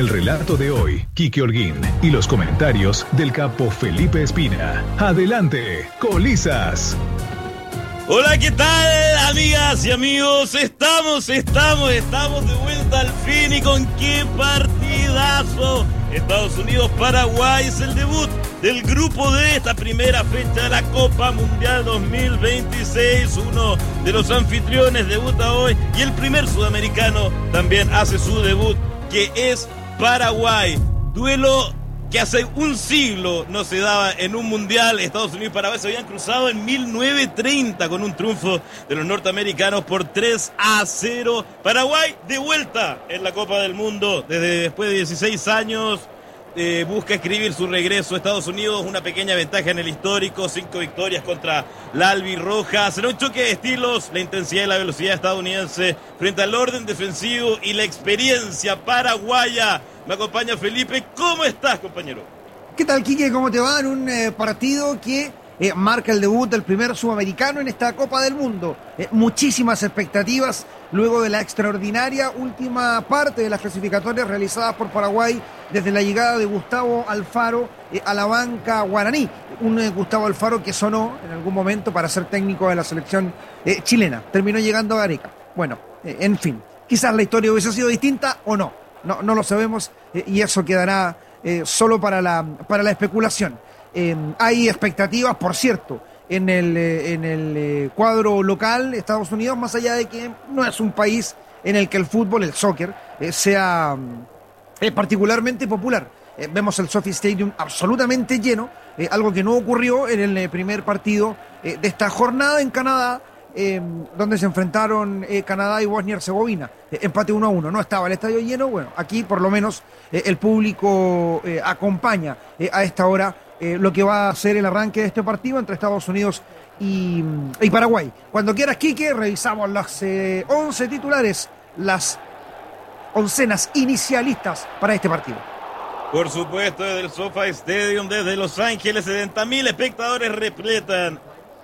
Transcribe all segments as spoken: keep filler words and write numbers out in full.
El relato de hoy, Quique Holguín, y los comentarios del capo Felipe Espina. Adelante, Colizas. Hola, ¿qué tal, amigas y amigos? Estamos, estamos, estamos de vuelta al fin, y con qué partidazo. Estados Unidos-Paraguay es el debut del grupo de esta primera fecha de la Copa Mundial dos mil veintiséis. Uno de los anfitriones debuta hoy y el primer sudamericano también hace su debut, que es Paraguay. Duelo que hace un siglo no se daba en un mundial. Estados Unidos y Paraguay se habían cruzado en mil novecientos treinta con un triunfo de los norteamericanos por tres a cero. Paraguay de vuelta en la Copa del Mundo desde después de dieciséis años. Eh, busca escribir su regreso a Estados Unidos, una pequeña ventaja en el histórico, cinco victorias contra la albirroja. Será un choque de estilos, la intensidad y la velocidad estadounidense frente al orden defensivo y la experiencia paraguaya. Me acompaña Felipe. ¿Cómo estás, compañero? ¿Qué tal, Quique? ¿Cómo te va en un eh, partido que eh, marca el debut del primer sudamericano en esta Copa del Mundo? Eh, muchísimas expectativas luego de la extraordinaria última parte de las clasificatorias realizadas por Paraguay desde la llegada de Gustavo Alfaro eh, a la banca guaraní. Un eh, Gustavo Alfaro que sonó en algún momento para ser técnico de la selección eh, chilena. Terminó llegando a Gareca. Bueno, eh, en fin, quizás la historia hubiese sido distinta o no. No, no lo sabemos eh, y eso quedará eh, solo para la, para la especulación. Eh, hay expectativas, por cierto, en el, eh, en el eh, cuadro local, Estados Unidos, más allá de que no es un país en el que el fútbol, el soccer, eh, sea eh, particularmente popular. Eh, vemos el SoFi Stadium absolutamente lleno, eh, algo que no ocurrió en el eh, primer partido eh, de esta jornada en Canadá, Eh, donde se enfrentaron eh, Canadá y Bosnia-Herzegovina, eh, empate uno a uno, no estaba el estadio lleno. Bueno, aquí por lo menos eh, el público eh, acompaña eh, a esta hora eh, lo que va a ser el arranque de este partido entre Estados Unidos y, y Paraguay. Cuando quieras, Quique, revisamos las eh, once titulares, las oncenas inicialistas para este partido. Por supuesto, desde el SoFi Stadium, desde Los Ángeles, setenta mil espectadores repletan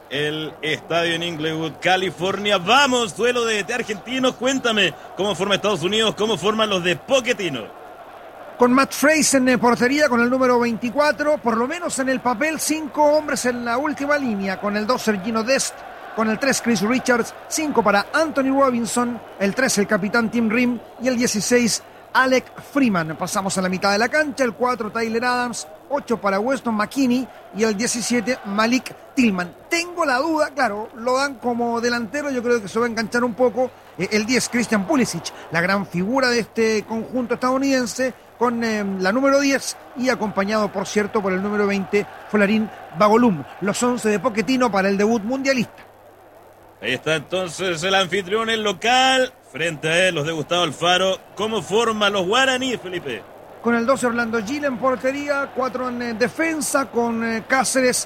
el estadio en Inglewood, California. Vamos, duelo de, de argentinos. Cuéntame cómo forma Estados Unidos, cómo forman los de Pochettino. Con Matt Freise en portería, con el número veinticuatro, por lo menos en el papel, cinco hombres en la última línea, con el dos Sergino Dest, con el tres Chris Richards, cinco para Anthony Robinson, el tres el capitán Tim Rim y el dieciséis Alec Freeman. Pasamos a la mitad de la cancha, el cuatro Tyler Adams, ocho para Weston McKennie y el diecisiete Malik Tillman. Tengo la duda, claro, lo dan como delantero, yo creo que se va a enganchar un poco eh, el diez Christian Pulisic, la gran figura de este conjunto estadounidense, con eh, la número diez y acompañado, por cierto, por el número veinte Folarin Bagolum. Los once de Pochettino para el debut mundialista. Ahí está entonces el anfitrión, el local, frente a él los de Gustavo Alfaro. ¿Cómo forman los guaraníes, Felipe? Con el doce Orlando Gil en portería, cuatro en eh, defensa, con eh, Cáceres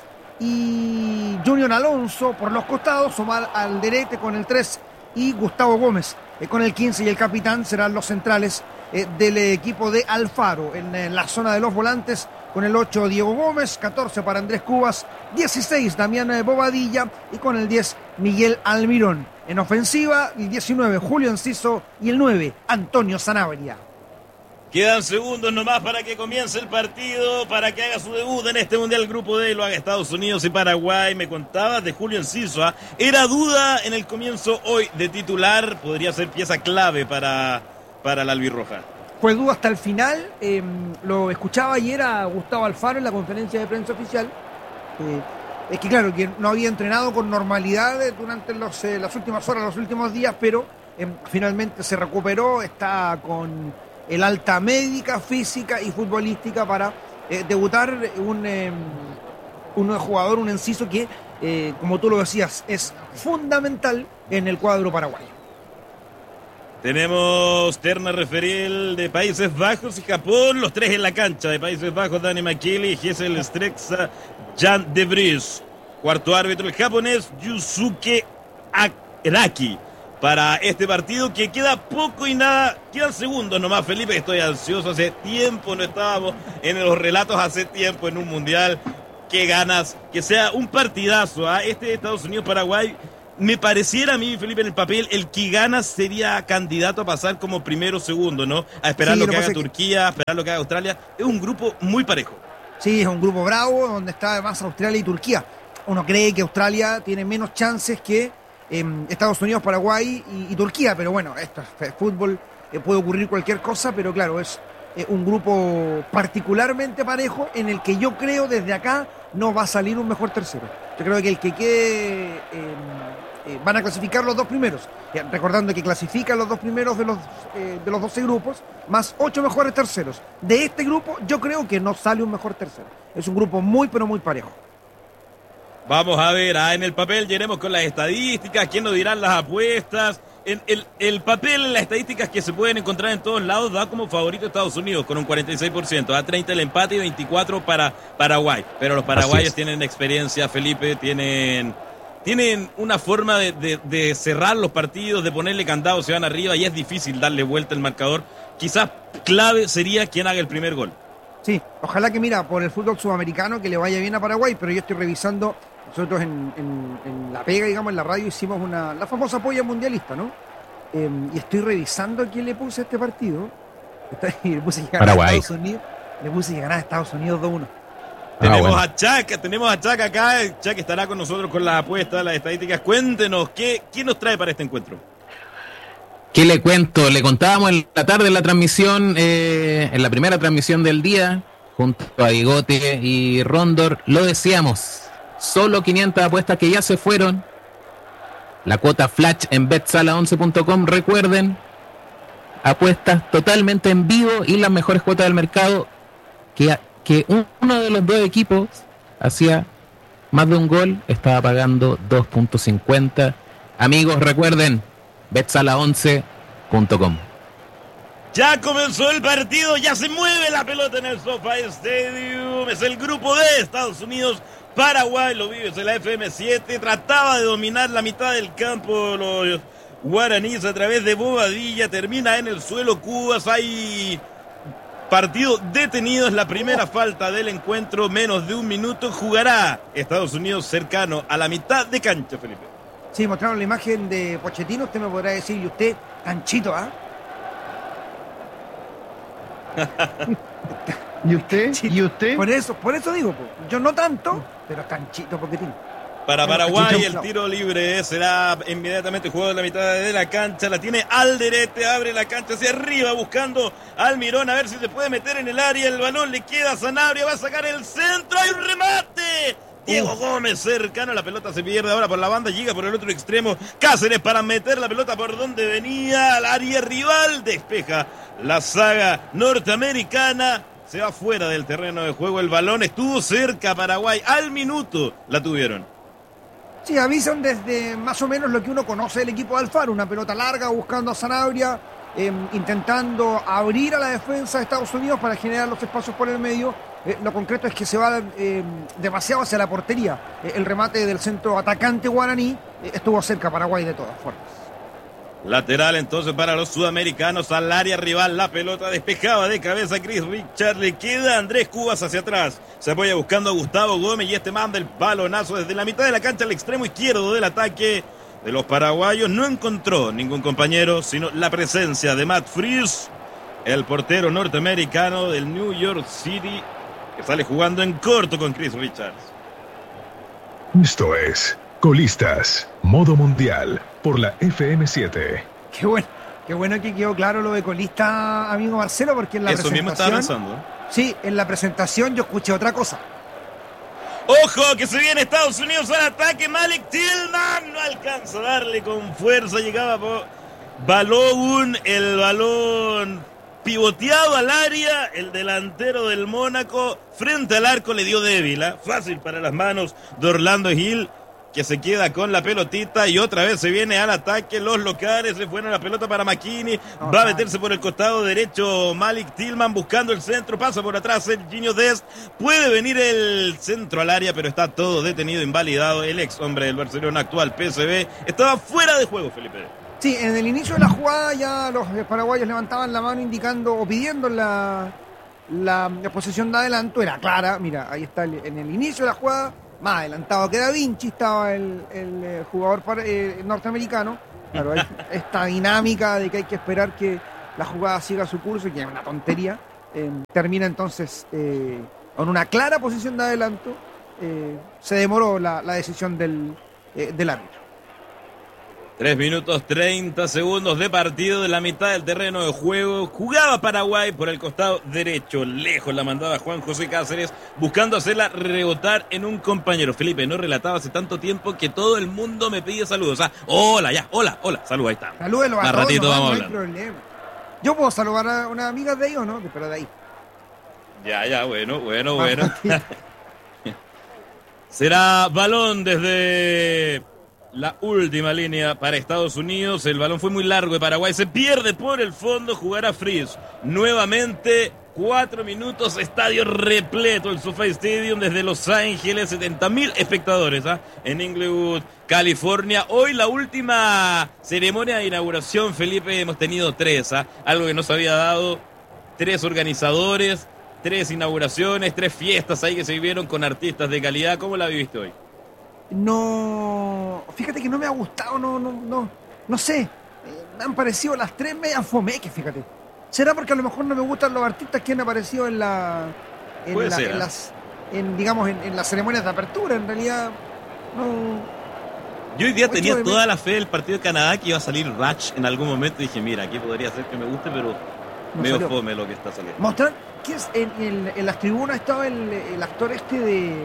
y Junior Alonso por los costados, Omar Alderete con el tres y Gustavo Gómez eh, con el quince, y el capitán serán los centrales eh, del equipo de Alfaro. En, en la zona de los volantes, con el ocho Diego Gómez, catorce para Andrés Cubas, dieciséis Damián eh, Bobadilla y con el diez Miguel Almirón. En ofensiva, el diecinueve Julio Enciso y el nueve Antonio Sanabria. Quedan segundos nomás para que comience el partido, para que haga su debut en este Mundial Grupo D, lo haga Estados Unidos y Paraguay. Me contabas de Julio Enciso, ¿eh? Era duda en el comienzo hoy de titular, podría ser pieza clave para, para la albirroja. Fue duda hasta el final, eh, lo escuchaba ayer a Gustavo Alfaro en la conferencia de prensa oficial. Eh, es que claro, que no había entrenado con normalidad durante los, eh, las últimas horas, los últimos días, pero eh, finalmente se recuperó, está con el alta médica, física y futbolística para eh, debutar un, eh, un jugador, un Enciso que, eh, como tú lo decías, es fundamental en el cuadro paraguayo. Tenemos terna referil de Países Bajos y Japón, los tres en la cancha. De Países Bajos, Dani Makili, Gesell Strexa, Jan de Vries. Cuarto árbitro, el japonés Yusuke Araki. Para este partido que queda poco y nada, quedan segundos nomás, Felipe. Estoy ansioso, hace tiempo no estábamos en los relatos, hace tiempo en un mundial. Qué ganas, que sea un partidazo, ¿eh? Este de Estados Unidos-Paraguay me pareciera a mí, Felipe, en el papel, el que gana sería candidato a pasar como primero o segundo, ¿no? A esperar Sí, lo lo que haga pasa que- Turquía, a esperar lo que haga Australia. Es un grupo muy parejo. Sí, es un grupo bravo donde está además Australia y Turquía. Uno cree que Australia tiene menos chances que eh, Estados Unidos, Paraguay y, y Turquía, pero bueno, esto es fútbol, eh, puede ocurrir cualquier cosa, pero claro, es eh, un grupo particularmente parejo en el que yo creo desde acá no va a salir un mejor tercero. Yo creo que el que quede... eh, eh, van a clasificar los dos primeros, eh, recordando que clasifican los dos primeros de los, eh, de los doce grupos, más ocho mejores terceros. De este grupo yo creo que no sale un mejor tercero. Es un grupo muy pero muy parejo. Vamos a ver, ah, en el papel llegaremos con las estadísticas, quién nos dirán las apuestas. En el, el papel, en las estadísticas que se pueden encontrar en todos lados, da como favorito Estados Unidos con un cuarenta y seis por ciento, a treinta el empate y veinticuatro para Paraguay. Pero los paraguayos tienen experiencia, Felipe, tienen, tienen una forma de, de, de cerrar los partidos, de ponerle candado, se van arriba y es difícil darle vuelta al marcador. Quizás clave sería quien haga el primer gol. Sí, ojalá que mira, por el fútbol sudamericano que le vaya bien a Paraguay, pero yo estoy revisando, nosotros en, en, en La Pega, digamos, en la radio hicimos una la famosa polla mundialista, ¿no? Eh, y estoy revisando a quién le puse a este partido. Está, y le puse que ganar Paraguay. a Estados Unidos, le puse que ganar a Estados Unidos dos uno. Tenemos bueno. a Chac, tenemos a Chac acá, Chac estará con nosotros con las apuestas, las estadísticas. Cuéntenos, ¿qué, ¿qué nos trae para este encuentro? ¿Qué le cuento? Le contábamos en la tarde en la transmisión, eh, en la primera transmisión del día, junto a Bigote y Rondor, lo decíamos, solo quinientas apuestas que ya se fueron. La cuota flash en bet sala once punto com, recuerden, apuestas totalmente en vivo y las mejores cuotas del mercado, que, que uno de los dos equipos hacía más de un gol, estaba pagando dos punto cincuenta. Amigos, recuerden, bet sala once punto com. Ya comenzó el partido, ya se mueve la pelota en el SoFi Stadium. Es el grupo de Estados Unidos, Paraguay, lo vives en la F M siete. Trataba de dominar la mitad del campo los guaraníes a través de Bobadilla. Termina en el suelo Cubas. Hay partido detenido, es la primera falta del encuentro. Menos de un minuto jugará Estados Unidos cercano a la mitad de cancha, Felipe. Sí, mostraron la imagen de Pochettino, usted me podrá decir, y usted, canchito, ¿ah? ¿Y usted? ¿Y usted? Por eso, por eso digo, po. Yo no tanto, pero canchito Pochettino. Para Bueno, Paraguay Chicho, el no. tiro libre será inmediatamente jugado en la mitad de la cancha. La tiene Alderete, abre la cancha hacia arriba buscando a Almirón a ver si se puede meter en el área. El balón le queda a Sanabria, va a sacar el centro. ¡Hay un remate! Diego Gómez cercano, la pelota se pierde ahora por la banda, llega por el otro extremo. Cáceres para meter la pelota por donde venía al área rival. Despeja la saga norteamericana. Se va fuera del terreno de juego. El balón estuvo cerca Paraguay. Al minuto la tuvieron. Sí, avisan desde más o menos lo que uno conoce del equipo de Alfaro, una pelota larga buscando a Sanabria, eh, intentando abrir a la defensa de Estados Unidos para generar los espacios por el medio. Eh, lo concreto es que se va eh, demasiado hacia la portería. Eh, el remate del centro atacante guaraní eh, estuvo cerca Paraguay de todas formas. Lateral entonces para los sudamericanos al área rival. La pelota despejaba de cabeza Chris Richard. Le queda Andrés Cubas hacia atrás. Se apoya buscando a Gustavo Gómez y este manda el balonazo desde la mitad de la cancha al extremo izquierdo del ataque de los paraguayos. No encontró ningún compañero, sino la presencia de Matt Fries, el portero norteamericano del New York City, que sale jugando en corto con Chris Richards. Esto es Colistas, modo mundial, por la F M siete. Qué bueno, qué bueno que quedó claro lo de colista, amigo Marcelo, porque en la Eso mismo estaba presentación... pensando. Sí, en la presentación yo escuché otra cosa. Ojo que se viene Estados Unidos al ataque. Malik Tillman no alcanza a darle con fuerza. Llegaba por Balogun, el balón pivoteado al área. El delantero del Mónaco frente al arco le dio débil, ¿eh? Fácil para las manos de Orlando Hill, que se queda con la pelotita y otra vez se viene al ataque. Los locales le fueron la pelota para McKinney. Va a meterse por el costado derecho Malik Tillman buscando el centro. Pasa por atrás el Gino Dest. Puede venir el centro al área, pero está todo detenido, invalidado. El ex hombre del Barcelona, actual P S V, estaba fuera de juego, Felipe. Sí, en el inicio de la jugada ya los paraguayos levantaban la mano indicando o pidiendo la, la, la posesión de adelanto. Era clara, mira, ahí está el, en el inicio de la jugada. más adelantado que Da Vinci estaba el, el eh, jugador para, eh, norteamericano. Claro, hay esta dinámica de que hay que esperar que la jugada siga su curso, que es una tontería. Eh, termina entonces eh, con una clara posición de adelanto. Eh, se demoró la, la decisión del, eh, del árbitro. Tres minutos treinta segundos de partido de la mitad del terreno de juego. Jugaba Paraguay por el costado derecho. Lejos la mandaba Juan José Cáceres, buscando hacerla rebotar en un compañero. Felipe, no relataba hace tanto tiempo que todo el mundo me pide saludos. Ah, hola, ya, hola, hola, salud, ahí está. Salúdelo a Más todos, ratito no, vamos no a hay hablar. problema. Yo puedo saludar a una amiga de ellos, ¿no? Pero de ahí. Ya, ya, bueno, bueno, bueno. Será balón desde la última línea para Estados Unidos. El balón fue muy largo de Paraguay. Se pierde por el fondo. Jugará Fries. Nuevamente, cuatro minutos. Estadio repleto. El SoFi Stadium desde Los Ángeles. setenta mil espectadores ¿eh? en Inglewood, California. Hoy la última ceremonia de inauguración, Felipe. Hemos tenido tres. ¿eh? Algo que no se había dado. Tres organizadores. Tres inauguraciones. Tres fiestas ahí que se vivieron con artistas de calidad. ¿Cómo la viviste hoy? No, fíjate que no me ha gustado, no, no, no, no sé, eh, me han parecido las tres medias fomeques, fíjate. ¿Será porque a lo mejor no me gustan los artistas que han aparecido en la, en, Puede la, ser, en ¿eh? las, en, digamos, en, en las ceremonias de apertura? En realidad, no. Yo hoy día Ocho tenía de toda mil. la fe del partido de Canadá que iba a salir Ratch en algún momento. Dije, mira, aquí podría ser que me guste, pero No medio salió. fome lo que está saliendo. Mostrar que es en, en- en las tribunas estaba el, el actor este de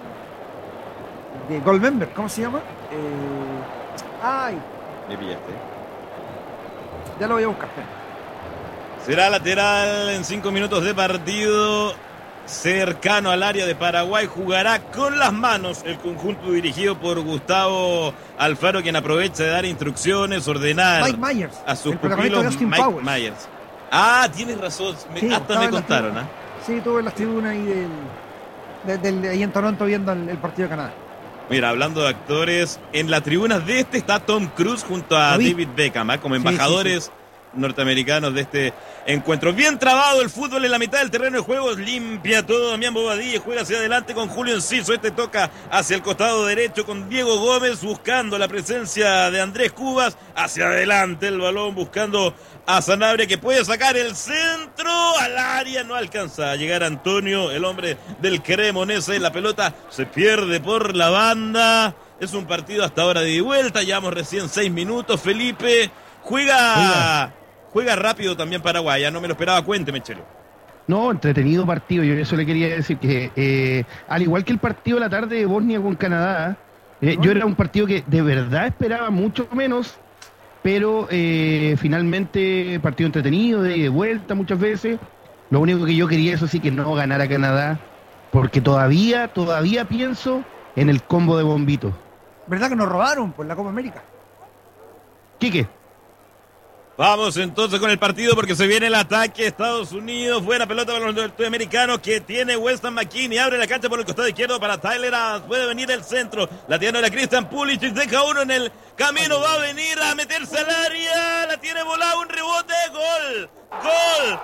de Goldmember, ¿cómo se llama? Eh, ay, Me pillaste. ya lo voy a buscar. espera. Será lateral en cinco minutos de partido. Cercano al área de Paraguay. Jugará con las manos el conjunto dirigido por Gustavo Alfaro, quien aprovecha de dar instrucciones, ordenar Mike Myers, a sus el protagonista pupilos. de Austin Mike Powers. Myers. Ah, tienes razón. Me- Sí, hasta estaba me en las contaron. tribunas. ¿ah? Sí, estuve en las tribunas ahí del, de- del- de ahí en Toronto viendo el, el partido de Canadá. Mira, hablando de actores, en las tribunas de este está Tom Cruise junto a Lo vi. David Beckham, ¿eh? como Sí, embajadores sí, norteamericanos de este encuentro. Bien trabado el fútbol en la mitad del terreno de juego, limpia todo Damián Bobadilla, juega hacia adelante con Julio Enciso, este toca hacia el costado derecho con Diego Gómez, buscando la presencia de Andrés Cubas, hacia adelante el balón, buscando a Sanabria, que puede sacar el centro al área, no alcanza a llegar Antonio, el hombre del Cremonese. La pelota se pierde por la banda. Es un partido hasta ahora de ida y vuelta, llevamos recién seis minutos. Felipe juega, Oiga. juega rápido también Paraguay, ya no me lo esperaba, cuénteme, Chelo. No, entretenido partido. Yo eso le quería decir que, eh, al igual que el partido de la tarde de Bosnia con Canadá, eh, yo era un partido que de verdad esperaba mucho menos, pero eh, finalmente partido entretenido, de ida y de vuelta muchas veces. Lo único que yo quería, eso sí, que no ganara Canadá, porque todavía, todavía pienso en el combo de bombitos. ¿Verdad que nos robaron por la Copa América? Quique. Vamos entonces con el partido porque se viene el ataque de Estados Unidos. Buena pelota para los norteamericanos que tiene Weston McKinney. Abre la cancha por el costado izquierdo para Tyler Adams. Puede venir el centro. La tiene ahora Christian Pulisic. Deja uno en el camino. Va a venir a meterse al área. La tiene volado. Un rebote. Gol. Gol.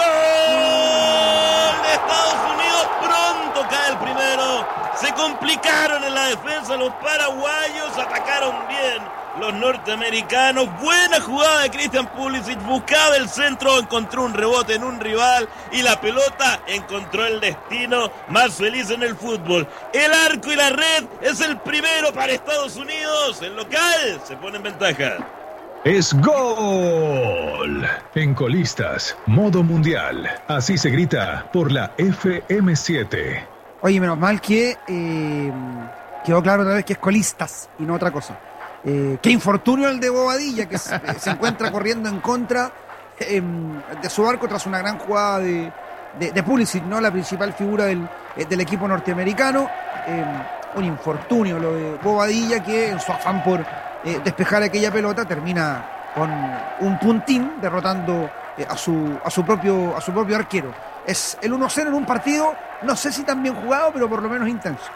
Gol de Estados Unidos. Pronto cae el primero. Se complicaron en la defensa los paraguayos. Atacaron bien los norteamericanos. Buena jugada de Christian Pulisic, buscaba el centro, encontró un rebote en un rival y la pelota encontró el destino más feliz en el fútbol. El arco y la red es el primero para Estados Unidos. El local se pone en ventaja. Es gol. En Colistas, modo mundial. Así se grita por la F M siete. Oye, menos mal que eh, quedó claro otra vez que es Colistas y no otra cosa. Eh, qué infortunio el de Bobadilla, que se, se encuentra corriendo en contra eh, de su arco tras una gran jugada de, de, de Pulisic, ¿no? La principal figura del, eh, del equipo norteamericano. Eh, un infortunio lo de Bobadilla, que en su afán por eh, despejar aquella pelota termina con un puntín derrotando eh, a, su, a, su propio, a su propio arquero. Es el uno cero en un partido, no sé si tan bien jugado, pero por lo menos intenso.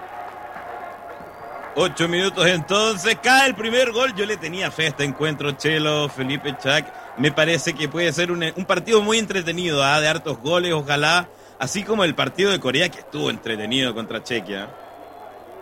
Ocho minutos entonces, cae el primer gol. Yo le tenía fe a este encuentro, Chelo, Felipe Chac. Me parece que puede ser un, un partido muy entretenido, ¿eh? De hartos goles, ojalá. Así como el partido de Corea, que estuvo entretenido contra Chequia.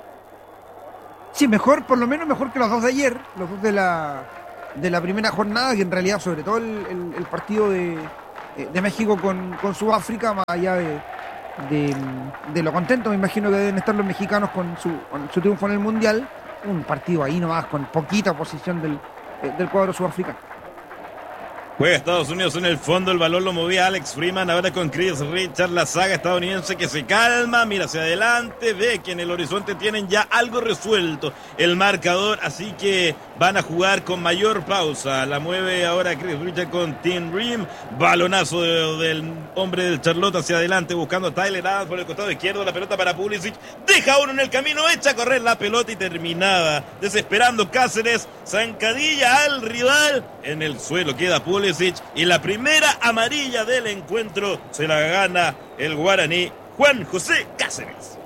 Sí, mejor, por lo menos mejor que los dos de ayer, los dos de la, de la primera jornada, que en realidad sobre todo el, el, el partido de, de México con, con Sudáfrica, más allá de, de, de lo contento, me imagino que deben estar los mexicanos con su, con su triunfo en el Mundial, un partido ahí nomás con poquita oposición del, del cuadro sudafricano. Juega Estados Unidos en el fondo, el balón lo movía Alex Freeman, ahora con Chris Richard, la saga estadounidense que se calma, mira hacia adelante, ve que en el horizonte tienen ya algo resuelto el marcador, así que van a jugar con mayor pausa. La mueve ahora Chris Richard con Tim Ream, balonazo de, del hombre del Charlotte hacia adelante buscando a Tyler Adams por el costado izquierdo, la pelota para Pulisic, deja uno en el camino, echa a correr la pelota y terminada, desesperando Cáceres, zancadilla al rival, en el suelo queda Pulisic y la primera amarilla del encuentro se la gana el guaraní Juan José Cáceres.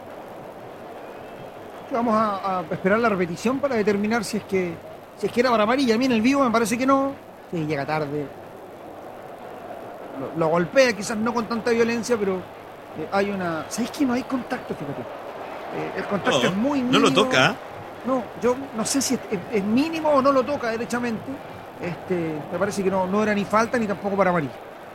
Vamos a, a esperar la repetición para determinar si es que si es que era para amarilla. A mí en el vivo me parece que no. Sí, llega tarde. Lo, lo golpea, quizás no con tanta violencia, pero eh, hay una... ¿Sabéis que no hay contacto? Fíjate. Eh, el contacto no, es muy mínimo. No lo toca. No, yo no sé si es, es, es mínimo o no lo toca derechamente. Este, me parece que no, no era ni falta ni tampoco para amarilla.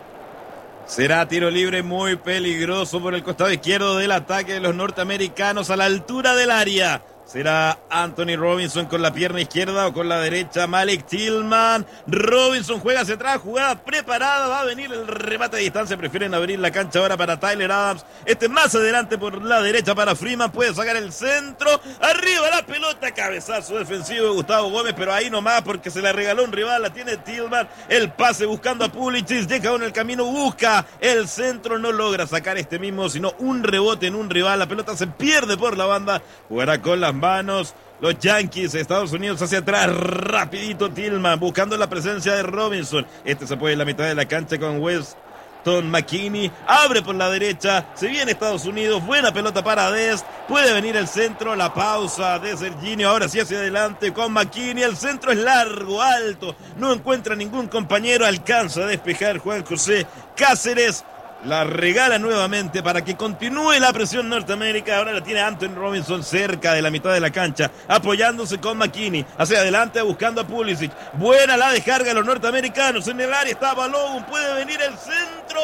Será tiro libre muy peligroso por el costado izquierdo del ataque de los norteamericanos a la altura del área. Será Anthony Robinson con la pierna izquierda o con la derecha Malik Tillman. Robinson juega hacia atrás, jugada preparada, va a venir el remate a distancia. Prefieren abrir la cancha ahora para Tyler Adams. Este más adelante por la derecha para Freeman, puede sacar el centro. Arriba la pelota, cabezazo defensivo de Gustavo Gómez, pero ahí nomás porque se la regaló un rival, la tiene Tillman. El pase buscando a Pulisic, deja uno en el camino, busca el centro, no logra sacar este mismo, sino un rebote en un rival. La pelota se pierde por la banda, jugará con las manos los Yankees, Estados Unidos hacia atrás, rapidito Tillman, buscando la presencia de Robinson. Este se puede en la mitad de la cancha con Weston McKennie, abre por la derecha, se viene Estados Unidos, buena pelota para Dest, puede venir el centro, la pausa de Serginho, ahora sí hacia adelante con McKennie, el centro es largo, alto, no encuentra ningún compañero, alcanza a despejar Juan José Cáceres. La regala nuevamente para que continúe la presión Norteamérica. Ahora la tiene Anthony Robinson cerca de la mitad de la cancha, apoyándose con McKennie. Hacia adelante buscando a Pulisic. Buena la descarga de los norteamericanos. En el área está Balogun. Puede venir el centro.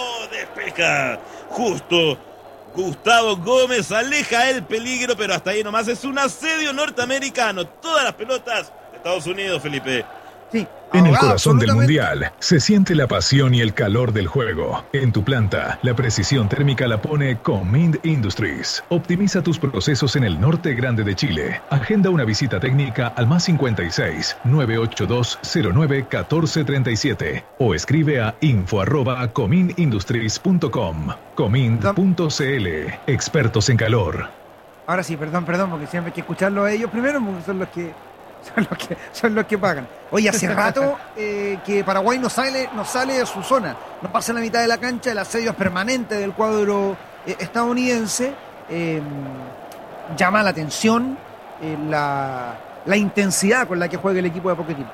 Despeja. Justo. Gustavo Gómez aleja el peligro, pero hasta ahí nomás es un asedio norteamericano. Todas las pelotas de Estados Unidos, Felipe. Sí. En el Ahogado, corazón del absolutamente. Mundial se siente la pasión y el calor del juego. En tu planta, la precisión térmica la pone Comint Industries. Optimiza tus procesos en el norte grande de Chile. Agenda una visita técnica al más cincuenta y seis, nueve ocho dos, cero nueve, uno cuatro tres siete o escribe a info arroba comintindustries punto com. Comint punto cl, expertos en calor. Ahora sí, perdón, perdón, porque siempre hay que escucharlo a ellos primero, porque son los que son los que, son los que pagan. Oye, hace rato eh, que Paraguay no sale, no sale de su zona, no pasa en la mitad de la cancha, el asedio es permanente del cuadro eh, estadounidense. Eh, llama la atención eh, la, la intensidad con la que juega el equipo de Pochettino.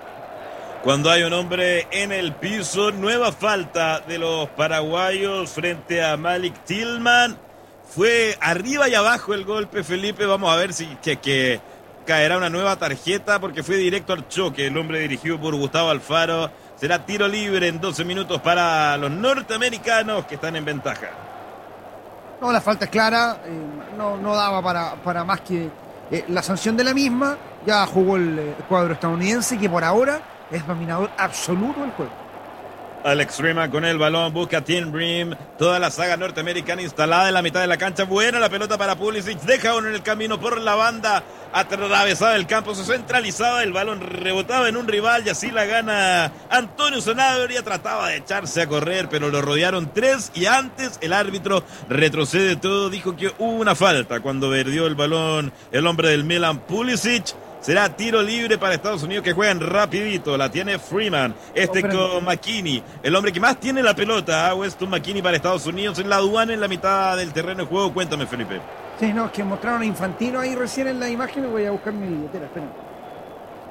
Cuando hay un hombre en el piso, nueva falta de los paraguayos frente a Malik Tillman. Fue arriba y abajo el golpe, Felipe. Vamos a ver si que, que caerá una nueva tarjeta porque fue directo al choque. El hombre dirigido por Gustavo Alfaro. Será tiro libre en doce minutos para los norteamericanos que están en ventaja. No, la falta es clara, eh, no, no daba para, para más que eh, la sanción de la misma. Ya jugó el eh, cuadro estadounidense que por ahora es dominador absoluto del juego. Alex Freeman con el balón, busca a Tim Ream, toda la saga norteamericana instalada en la mitad de la cancha, buena la pelota para Pulisic, deja uno en el camino por la banda, atravesaba el campo, se centralizaba, el balón rebotaba en un rival y así la gana Antonio Sanabria, trataba de echarse a correr, pero lo rodearon tres y antes el árbitro retrocede todo, dijo que hubo una falta cuando perdió el balón el hombre del Milan, Pulisic. Será tiro libre para Estados Unidos que juegan rapidito. La tiene Freeman. Este oh, con McKennie. El hombre que más tiene la pelota. ¿eh? Weston McKennie para Estados Unidos en la aduana en la mitad del terreno de juego. Cuéntame, Felipe. Sí, no, es que mostraron a Infantino ahí recién en la imagen. Voy a buscar mi billetera, espera.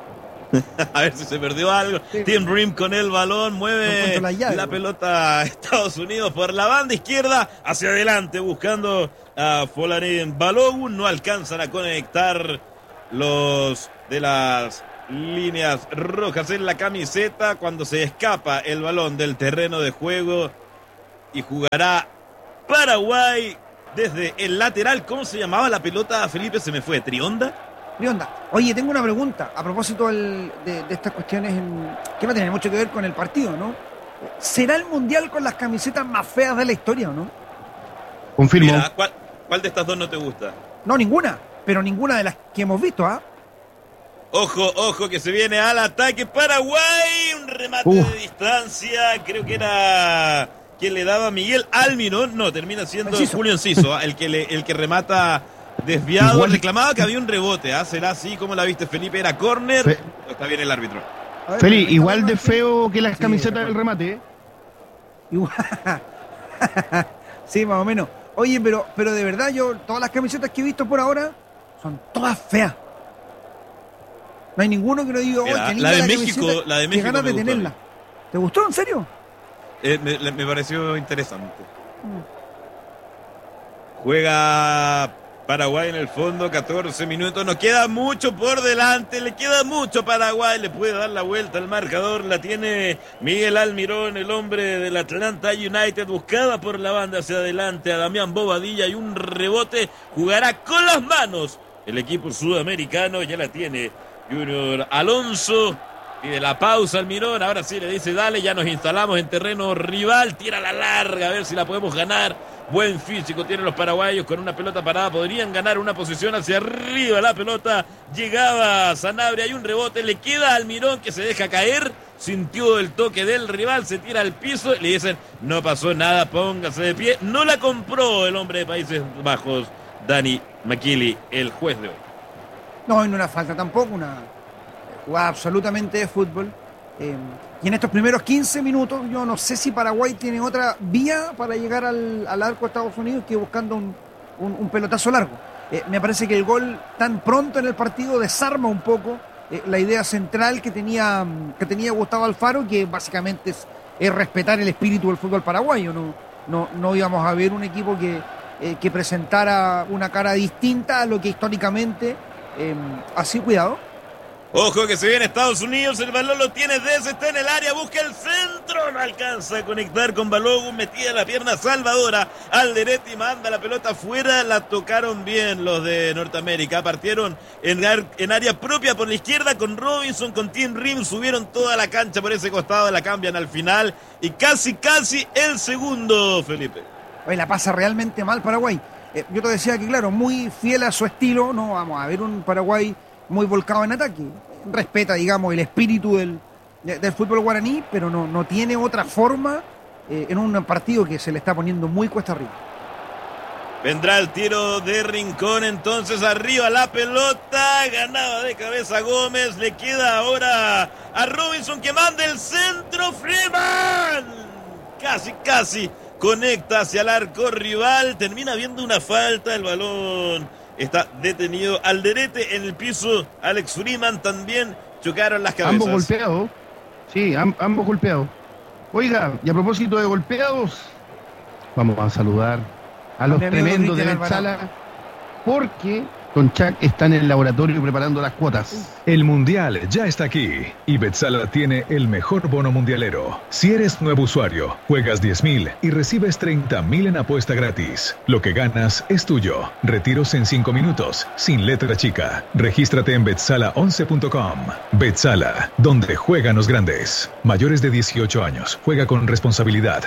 A ver si se perdió algo. Sí. Tim Rim con el balón, mueve No la llave, la güey. pelota a Estados Unidos por la banda izquierda, hacia adelante, buscando a Folarin Balogun. No alcanzan a conectar los de las líneas rojas en la camiseta cuando se escapa el balón del terreno de juego y jugará Paraguay desde el lateral. ¿Cómo se llamaba la pelota, Felipe? Se me fue. ¿Trionda? Trionda. Oye, tengo una pregunta a propósito del- de, de estas cuestiones en- que no tienen mucho que ver con el partido, ¿no? ¿Será el Mundial con las camisetas más feas de la historia o no? Confirmo. Mira, ¿cuál, ¿cuál de estas dos no te gusta? No, ninguna, pero ninguna de las que hemos visto, ¿ah? Ojo, ojo, que se viene al ataque Paraguay. Un remate Uf. de distancia. Creo que era quien le daba Miguel Almirón. No, termina siendo Enciso. Julio Enciso, ¿ah? el que le, el que remata desviado. Igual- Reclamaba que había un rebote. ¿ah? ¿Será así como la viste, Felipe? ¿Era córner? Fe- Está bien el árbitro. A ver, Feli, permítame, igual de ¿no? feo que las Sí, camisetas de del acuerdo. remate, ¿eh? Igual. Sí, más o menos. Oye, pero, pero de verdad, yo, todas las camisetas que he visto por ahora son todas feas. No hay ninguno que no diga, Mira, "Oye, qué linda la de México- camiseta, la de qué México ganas me de gustó a tenerla". mí. ¿Te gustó, en serio? Eh, me, le- me pareció interesante. Juega Paraguay en el fondo, catorce minutos. Nos queda mucho por delante. Le queda mucho a Paraguay. Le puede dar la vuelta al marcador. La tiene Miguel Almirón, el hombre del Atlanta United. Buscada por la banda hacia adelante a Damián Bobadilla y un rebote. Jugará con las manos. El equipo sudamericano ya la tiene Junior Alonso. Y de la pausa Almirón, ahora sí le dice dale, ya nos instalamos en terreno rival, tira la larga, a ver si la podemos ganar. Buen físico tienen los paraguayos con una pelota parada, podrían ganar una posición hacia arriba la pelota. Llegaba Sanabria, hay un rebote, le queda a Almirón que se deja caer, sintió el toque del rival, se tira al piso y le dicen no pasó nada, póngase de pie. No la compró el hombre de Países Bajos, Dani Makili, el juez de hoy. No, y no una falta tampoco, una jugada absolutamente de fútbol. Eh, y en estos primeros quince minutos, yo no sé si Paraguay tiene otra vía para llegar al, al arco de Estados Unidos que buscando un, un- un pelotazo largo. Eh, me parece que el gol tan pronto en el partido desarma un poco eh, la idea central que tenía, que tenía Gustavo Alfaro, que básicamente es, es respetar el espíritu del fútbol paraguayo. No, no, no íbamos a ver un equipo que, eh, que presentara una cara distinta a lo que históricamente eh, así cuidado. Ojo que se viene Estados Unidos, el balón lo tiene desde, está en el área, busca el centro, no alcanza a conectar con Balogun, metida la pierna salvadora, Alderete manda la pelota afuera, la tocaron bien los de Norteamérica, partieron en, en área propia por la izquierda con Robinson, con Tim Rim, subieron toda la cancha por ese costado, la cambian al final y casi casi el segundo, Felipe. Oye, la pasa realmente mal Paraguay. Eh, yo te decía que, claro, muy fiel a su estilo, no vamos a ver un Paraguay muy volcado en ataque. Respeta, digamos, el espíritu del, de- del fútbol guaraní, pero no, no tiene otra forma eh, en un partido que se le está poniendo muy cuesta arriba. Vendrá el tiro de Rincón, entonces arriba la pelota, ganaba de cabeza Gómez, le queda ahora a Robinson que manda el centro, Freeman, casi, casi conecta hacia el arco rival, termina viendo una falta, el balón está detenido, Alderete en el piso, Alex Freeman también, chocaron las cabezas. Ambos golpeados. Sí, am- ambos golpeados. Oiga, y a propósito de golpeados, vamos a saludar a los mi amigo tremendos de Cristian Betzala, porque Don Chuck está en el laboratorio preparando las cuotas. El Mundial ya está aquí y Betzala tiene el mejor bono mundialero. Si eres nuevo usuario, juegas diez mil y recibes treinta mil en apuesta gratis. Lo que ganas es tuyo. Retiros en cinco minutos, sin letra chica. Regístrate en betzala once punto com. Betzala, donde juegan los grandes. Mayores de dieciocho años, juega con responsabilidad.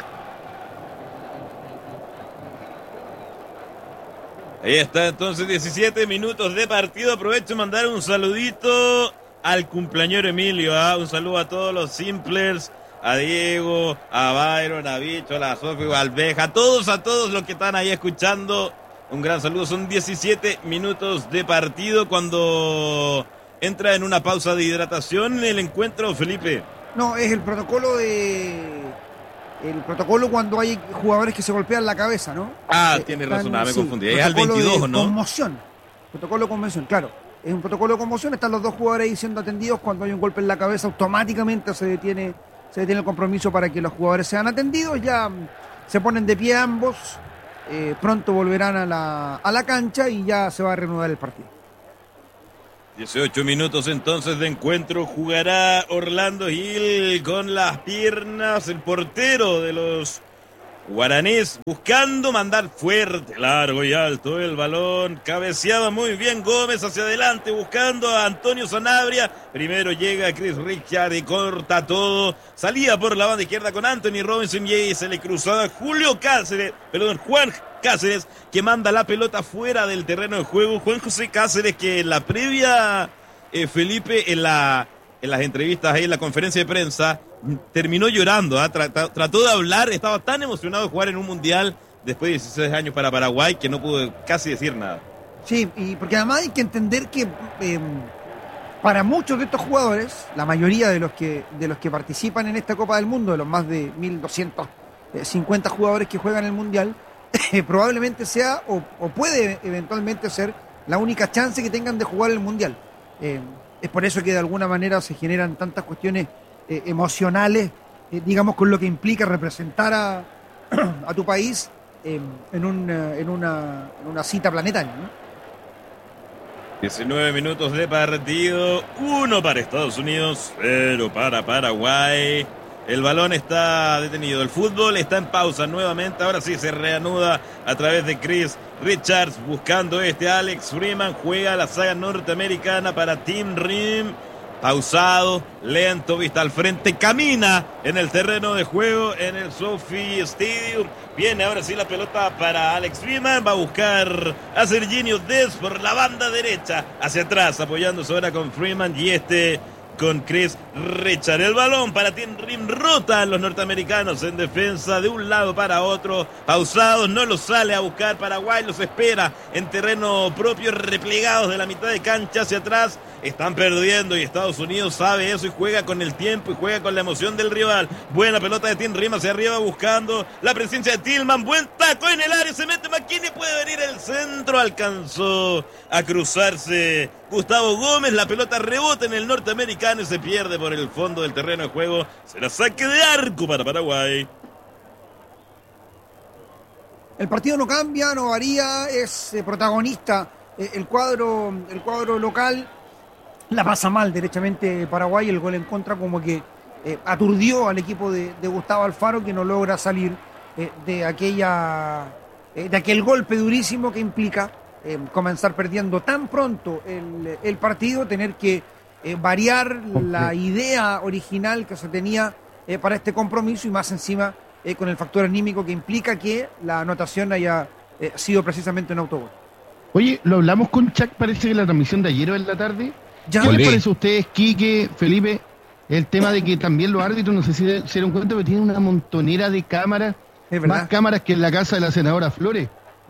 Ahí está entonces diecisiete minutos de partido. Aprovecho de mandar un saludito al cumpleañero Emilio, ¿ah? Un saludo a todos los simplers, a Diego, a Byron, a Bicho, a la Sofía, a Alveja, a todos, a todos los que están ahí escuchando. Un gran saludo, son diecisiete minutos de partido cuando entra en una pausa de hidratación el encuentro, Felipe. No, es el protocolo de... El protocolo cuando hay jugadores que se golpean la cabeza, ¿no? Ah, Eh, tiene están- razón, ah, me sí, confundí. Es al protocolo de veintidós, ¿no? Conmoción. Protocolo de conmoción, claro. es un protocolo de conmoción, están los dos jugadores ahí siendo atendidos. Cuando hay un golpe en la cabeza automáticamente se detiene, se detiene el compromiso para que los jugadores sean atendidos. Ya se ponen de pie ambos, eh, pronto volverán a la, a la cancha y ya se va a reanudar el partido. dieciocho minutos entonces de encuentro, jugará Orlando Gil con las piernas, el portero de los guaraníes buscando mandar fuerte, largo y alto el balón, cabeceaba muy bien Gómez hacia adelante buscando a Antonio Sanabria, primero llega Chris Richard y corta todo, salía por la banda izquierda con Anthony Robinson y se le cruzaba Julio Cáceres, perdón, Juan Cáceres, que manda la pelota fuera del terreno de juego. Juan José Cáceres, que en la previa, eh, Felipe, en la en las entrevistas ahí en la conferencia de prensa, terminó llorando, ¿eh? Trató, trató de hablar, estaba tan emocionado de jugar en un mundial después de dieciséis años para Paraguay que no pudo casi decir nada. Sí, y porque además hay que entender que eh, para muchos de estos jugadores, la mayoría de los que de los que participan en esta Copa del Mundo, de los más de mil doscientos cincuenta jugadores que juegan el mundial, Eh, probablemente sea o, o puede eventualmente ser la única chance que tengan de jugar el Mundial. Eh, es por eso que de alguna manera se generan tantas cuestiones eh, emocionales, eh, digamos, con lo que implica representar a, a tu país eh, en, un, en, una, en una cita planetaria, ¿no? diecinueve minutos de partido, uno para Estados Unidos, cero para Paraguay. El balón está detenido, el fútbol está en pausa nuevamente, ahora sí se reanuda a través de Chris Richards, buscando este Alex Freeman, juega la saga norteamericana para Tim Rim, pausado, lento, vista al frente, camina en el terreno de juego, en el SoFi Stadium, viene ahora sí la pelota para Alex Freeman, va a buscar a Serginho Dest por la banda derecha, hacia atrás, apoyándose ahora con Freeman y este con Chris Richard. El balón para Tim Rim, rotan los norteamericanos en defensa de un lado para otro, pausados, no los sale a buscar Paraguay, los espera en terreno propio, replegados de la mitad de cancha hacia atrás, están perdiendo y Estados Unidos sabe eso y juega con el tiempo y juega con la emoción del rival. Buena pelota de Tim Rim hacia arriba buscando la presencia de Tillman, buen taco en el área, se mete McKinney, puede venir el centro, alcanzó a cruzarse Gustavo Gómez, la pelota rebota en el norteamericano y se pierde por el fondo del terreno de juego, será saque de arco para Paraguay. El partido no cambia, no varía, es eh, protagonista eh, el cuadro, el cuadro local. La pasa mal derechamente Paraguay, el gol en contra como que eh, aturdió al equipo de, de Gustavo Alfaro, que no logra salir eh, de aquella eh, de aquel golpe durísimo que implica eh, comenzar perdiendo tan pronto el, el partido, tener que eh, variar la idea original que se tenía eh, para este compromiso y más encima eh, con el factor anímico que implica que la anotación haya eh, sido precisamente un autogol. Oye, lo hablamos con Chuck, parece que en la transmisión de ayer o en la tarde. Ya. ¿Qué Volví. les parece a ustedes, Quique, Felipe, el tema de que también los árbitros, no sé si se dieron cuenta, pero tienen una montonera de cámaras, Es verdad. más cámaras que en la casa de la senadora Flores?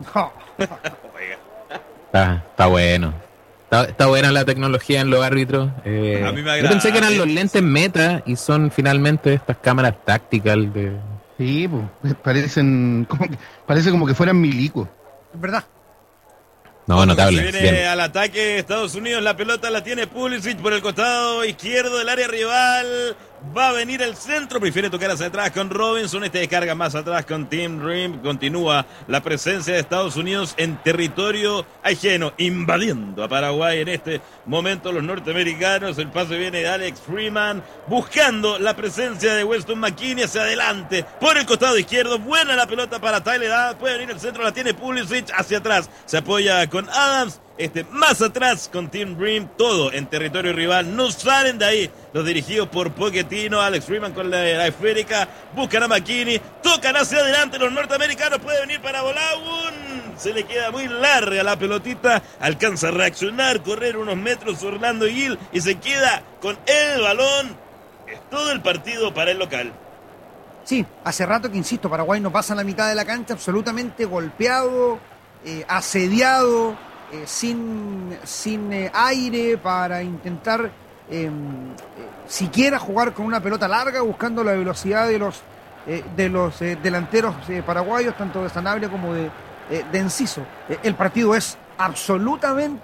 Está, está bueno. Está, está buena la tecnología en los árbitros. Eh, A mí me yo agrada. pensé que eran los lentes Meta y son finalmente estas cámaras tactical de... Sí, pues, parecen como que, parece como que fueran milicos. Es verdad. No, notable. Se viene Bien. al ataque Estados Unidos, la pelota la tiene Pulisic por el costado izquierdo del área rival. Va a venir el centro, prefiere tocar hacia atrás con Robinson, este descarga más atrás con Tim Rim. Continúa la presencia de Estados Unidos en territorio ajeno, invadiendo a Paraguay en este momento los norteamericanos. El pase viene de Alex Freeman, buscando la presencia de Weston McKinney hacia adelante, por el costado izquierdo. Buena la pelota para Tyler Adams, puede venir el centro, la tiene Pulisic hacia atrás. Se apoya con Adams. Este más atrás con Tim Rim, todo en territorio rival, no salen de ahí los dirigidos por Pochettino. Alex Freeman con la, la esférica, buscan a McKinney, tocan hacia adelante los norteamericanos, puede venir para Bolaun, se le queda muy larga la pelotita, alcanza a reaccionar, correr unos metros Orlando Gil y se queda con el balón. Es todo el partido para el local. Sí, hace rato que insisto, Paraguay no pasa la mitad de la cancha, absolutamente golpeado, eh, asediado, Eh, sin, sin eh, aire para intentar eh, eh, siquiera jugar con una pelota larga, buscando la velocidad de los eh, de los eh, delanteros eh, paraguayos, tanto de Sanabria como de, eh, de Enciso. Eh, el partido es absolutamente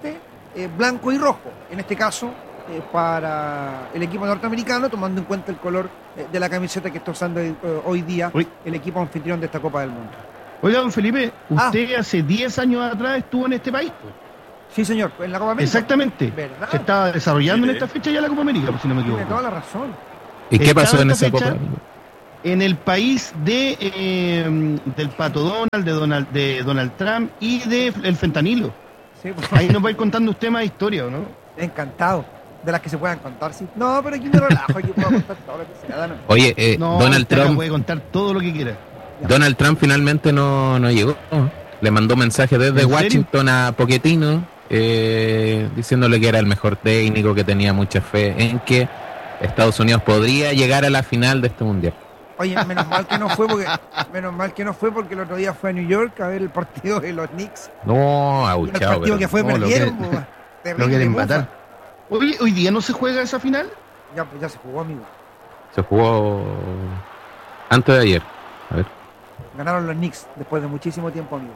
eh, blanco y rojo, en este caso eh, para el equipo norteamericano, tomando en cuenta el color eh, de la camiseta que está usando eh, hoy día Uy. el equipo anfitrión de esta Copa del Mundo. Oiga, don Felipe, Ah. usted hace diez años atrás estuvo en este país. pues. Sí, señor, en la Copa América. Exactamente. ¿Verdad? Se estaba desarrollando Sí, en esta fecha ya la Copa América, por si no me Tiene equivoco. toda la razón. ¿Y qué Estaba pasó en esta esa fecha Copa? En el país de eh, del Pato Donald, de Donald, de Donald Trump y de el fentanilo. Sí, pues, Ahí nos va a ir contando usted más historia, ¿o no? encantado. De las que se puedan contar, sí. No, pero aquí me relajo, aquí puedo contar todo lo que sea. Dame. Oye, eh, No, Donald usted acá Trump, puede contar todo lo que quiera. Donald Trump finalmente no, no llegó. Le mandó mensaje desde ¿En serio? Washington a Pochettino eh, diciéndole que era el mejor técnico, que tenía mucha fe en que Estados Unidos podría llegar a la final de este mundial. Oye, menos mal que no fue porque menos mal que no fue porque el otro día fue a New York a ver el partido de los Knicks. No, Y el abuchado. partido que fue no, lo perdieron, que- pues, terrible Lo quieren mufa. matar. Hoy, hoy día no se juega esa final. Ya, pues ya se jugó, amigo. Se jugó antes de ayer. A ver. Ganaron los Knicks después de muchísimo tiempo, amigo.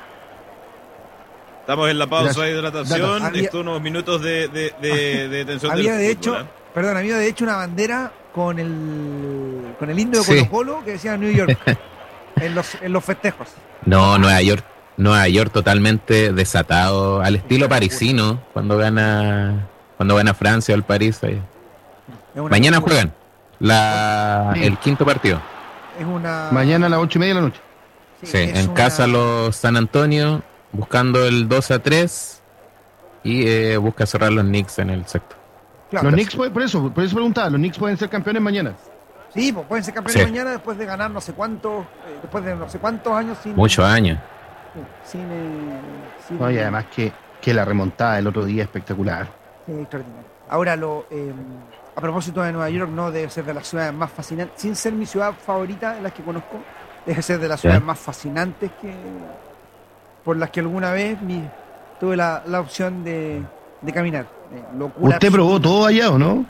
Estamos en la pausa Gracias. de hidratación. Datos. Había- Esto unos minutos de, de, de, de tensión Había del de fútbol, hecho, ¿eh? perdón, había de hecho una bandera con el con el indio de Sí. Colo Colo que decía New York en los en los festejos. No, Nueva York, Nueva York totalmente desatado, al estilo parisino, cuando gana cuando gana Francia o el París. ahí. Es una Mañana locura. juegan la, Sí. el quinto partido. Es una Mañana a las ocho y media de la noche. Sí, es en una- casa los San Antonio buscando el dos a tres y eh, busca cerrar los Knicks en el sexto. claro, Los Knicks, pueden- por eso, por eso preguntaba, los Knicks pueden ser campeones mañana. Sí, pues pueden ser campeones Sí. mañana después de ganar no sé cuántos, eh, después de no sé cuántos años sin Muchos años. sin, eh, sin- No, y además que, que la remontada el otro día espectacular. Sí, extraordinario. Ahora, lo, eh, a propósito de Nueva York, no debe ser de las ciudades más fascinantes, sin ser mi ciudad favorita de las que conozco, debe ser de las ¿Ya? ciudades más fascinantes que por las que alguna vez mi- tuve la, la opción de, de caminar. Eh, locura ¿Usted probó absoluta. todo allá o no?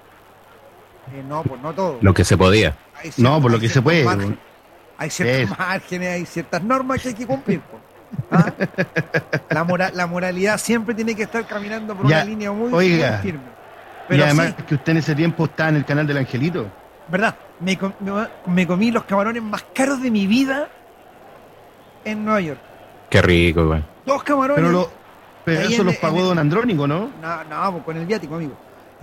Eh, no, pues no todo. Lo que se podía. Hay No, por lo hay que se ciertos puede, márgenes, bueno. hay ciertos Eso. márgenes, hay ciertas normas que hay que cumplir. po. ¿Ah? La, mora- la moralidad siempre tiene que estar caminando por Ya, una línea muy, oiga. muy firme. Y Pero además sí, que usted en ese tiempo está en el canal del Angelito. ¿verdad? Me, com- me- me comí los camarones más caros de mi vida en Nueva York. Qué rico, igual. Dos camarones. Pero, lo, pero Ahí eso en- los en pagó el- don Andrónico, ¿no? No, no, pues con el viático, amigo.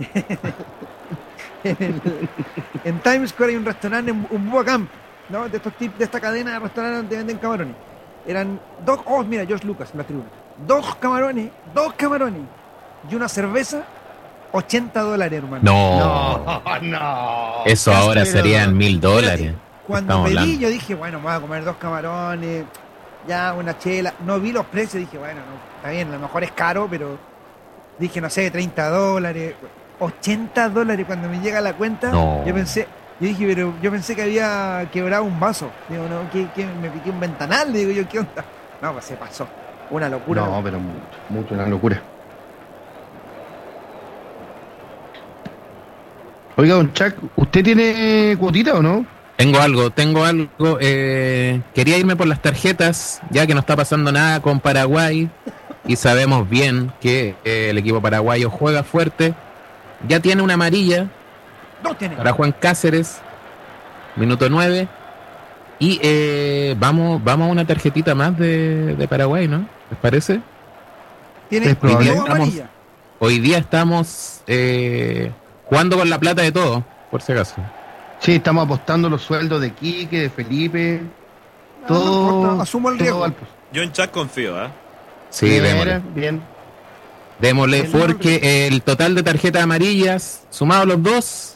en, el- en Times Square hay un restaurante, un, un Bua Camp, ¿no? De estos tip, de esta cadena de restaurantes donde venden camarones. Eran dos, oh, mira, George Lucas en la tribuna. Dos camarones, dos camarones y una cerveza, ochenta dólares, hermano. No, no. eso Casi, ahora pero- serían mil dólares. Cuando Estamos pedí, hablando. yo dije, bueno, me voy a comer dos camarones, ya una chela. No vi los precios, dije, bueno, no, está bien, a lo mejor es caro, pero dije, no sé, treinta dólares, ochenta dólares cuando me llega la cuenta. No. Yo pensé, yo dije, pero yo pensé que había quebrado un vaso. Digo, no, ¿qué, qué? Me piqué un ventanal, digo yo, ¿qué onda? No, pues se pasó. Una locura. No, pero mucho, mucho, una locura. Oiga, don Chuck, ¿usted tiene cuotita o no? Tengo algo, tengo algo. eh, quería irme por las tarjetas, ya que no está pasando nada con Paraguay y sabemos bien que eh, el equipo paraguayo juega fuerte. Ya tiene una amarilla Dos tiene. para Juan Cáceres, minuto nueve. Y eh, vamos vamos a una tarjetita más de, de Paraguay, ¿no? ¿Les parece? Tiene es probable. dos Estamos- amarillas. Hoy día estamos eh, jugando con la plata de todo, por si acaso. Sí, estamos apostando los sueldos de Quique, de Felipe, No, todo. no importa, asumo el todo riesgo. al- Yo en chat confío, ¿ah? Sí, Bien, démosle. bien. Démosle, El porque el total de tarjetas amarillas, sumados los dos,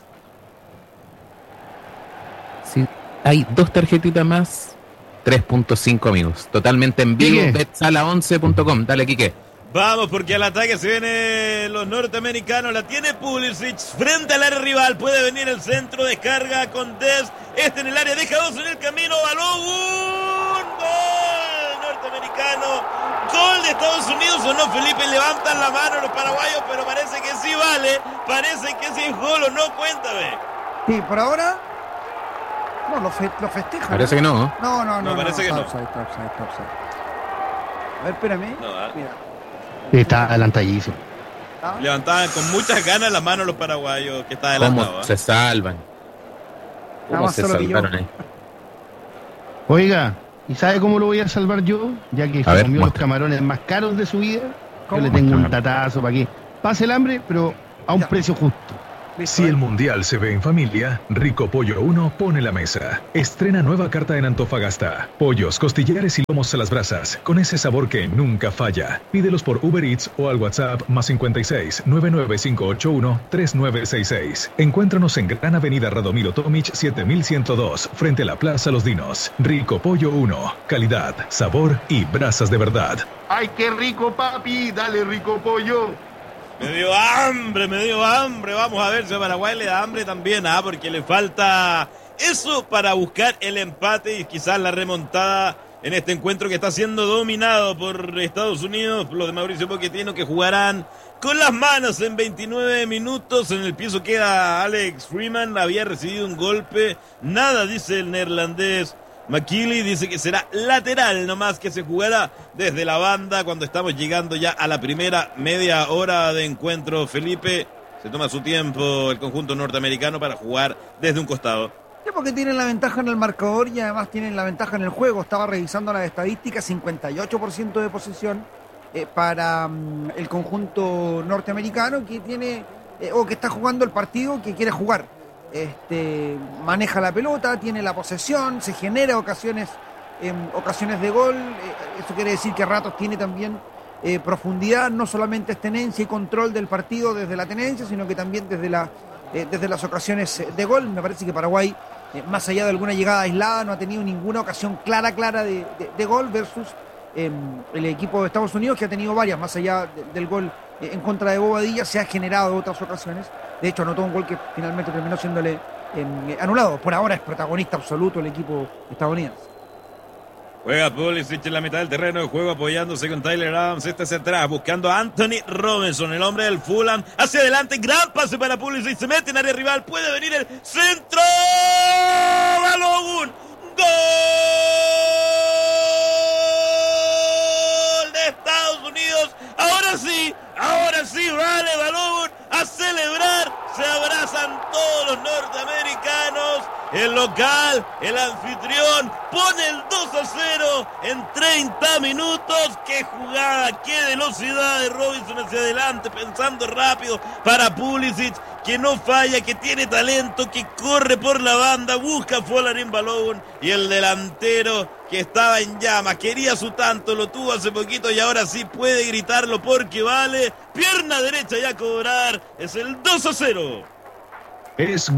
si hay dos tarjetitas más, tres punto cinco amigos. Totalmente en vivo, Quique. bet sala once punto com. Dale, Quique. Vamos, porque al ataque se vienen los norteamericanos. La tiene Pulisic frente al área rival. Puede venir el centro, descarga con Dest. Este en el área, deja dos en el camino. Balón, un gol norteamericano. Gol de Estados Unidos o no, Felipe. Levantan la mano los paraguayos, pero parece que sí vale. Parece que sí es gol o no, cuéntame. Sí, por ahora. No, lo, fe- lo festejan. Parece que no. No, no, no. No, parece que está no. offside, está offside, está offside. A ver, espérame. No, ah. Mira. Está adelantadísimo. ¿Ah? Levantaban con muchas ganas las manos los paraguayos que está ¿Cómo adelantado. ¿eh? se salvan? Nada ¿Cómo más se solo que yo. salvaron ahí? Oiga, ¿y sabe cómo lo voy a salvar yo? Ya que A se ver, comió los muestra. camarones más caros de su vida, ¿Cómo? yo le tengo un Muéstrame. tatazo para que pase el hambre, pero a un Ya. precio justo. Listo, Si ¿eh? el mundial se ve en familia, Rico Pollo uno pone la mesa. Estrena nueva carta en Antofagasta. Pollos, costillares y lomos a las brasas, con ese sabor que nunca falla. Pídelos por Uber Eats o al WhatsApp más cincuenta y seis, nueve nueve cinco ocho uno, tres nueve seis seis. Encuéntranos en Gran Avenida Radomiro Tomic siete mil ciento dos, frente a la Plaza Los Dinos. Rico Pollo uno. Calidad, sabor y brasas de verdad. ¡Ay, qué rico, papi! ¡Dale, rico pollo! Me dio hambre, me dio hambre. Vamos a ver si a Paraguay le da hambre también, ¿ah? Porque le falta eso para buscar el empate y quizás la remontada en este encuentro que está siendo dominado por Estados Unidos. Los de Mauricio Pochettino, que jugarán con las manos en veintinueve minutos. En el piso queda Alex Freeman. Había recibido un golpe. Nada, dice el neerlandés. McKinley dice que será lateral nomás, que se jugará desde la banda cuando estamos llegando ya a la primera media hora de encuentro. Felipe, se toma su tiempo el conjunto norteamericano para jugar desde un costado. Sí, porque tienen la ventaja en el marcador y además tienen la ventaja en el juego. Estaba revisando las estadísticas, cincuenta y ocho por ciento de posesión eh, para mm, el conjunto norteamericano que tiene eh, o que está jugando el partido que quiere jugar. Este, maneja la pelota, tiene la posesión, se genera ocasiones, eh, ocasiones de gol. Eh, eso quiere decir que a ratos tiene también eh, profundidad, no solamente es tenencia y control del partido desde la tenencia, sino que también desde, la, eh, desde las ocasiones de gol. Me parece que Paraguay, eh, más allá de alguna llegada aislada, no ha tenido ninguna ocasión clara, clara de, de, de gol versus eh, el equipo de Estados Unidos, que ha tenido varias, más allá de, del gol eh, en contra de Bobadilla, se ha generado otras ocasiones. De hecho, anotó un gol que finalmente terminó siéndole eh, anulado. Por ahora es protagonista absoluto el equipo estadounidense. Juega Pulisic en la mitad del terreno de juego apoyándose con Tyler Adams. Este hacia atrás buscando a Anthony Robinson, el hombre del Fulham. Hacia adelante, gran pase para Pulisic. Se mete en área rival. Puede venir el centro. Balogun. Gol de Estados Unidos. Ahora sí, ahora sí, vale Balogun. A celebrar. Se abrazan todos los norteamericanos. El local, el anfitrión, pone el dos a cero en treinta minutos. ¡Qué jugada! ¡Qué velocidad de Robinson hacia adelante! Pensando rápido para Pulisic, que no falla, que tiene talento, que corre por la banda, busca a Folarin Balogun. Y el delantero, que estaba en llamas, quería su tanto, lo tuvo hace poquito y ahora sí puede gritarlo porque vale. Pierna derecha y a cobrar. Es el dos a cero. Es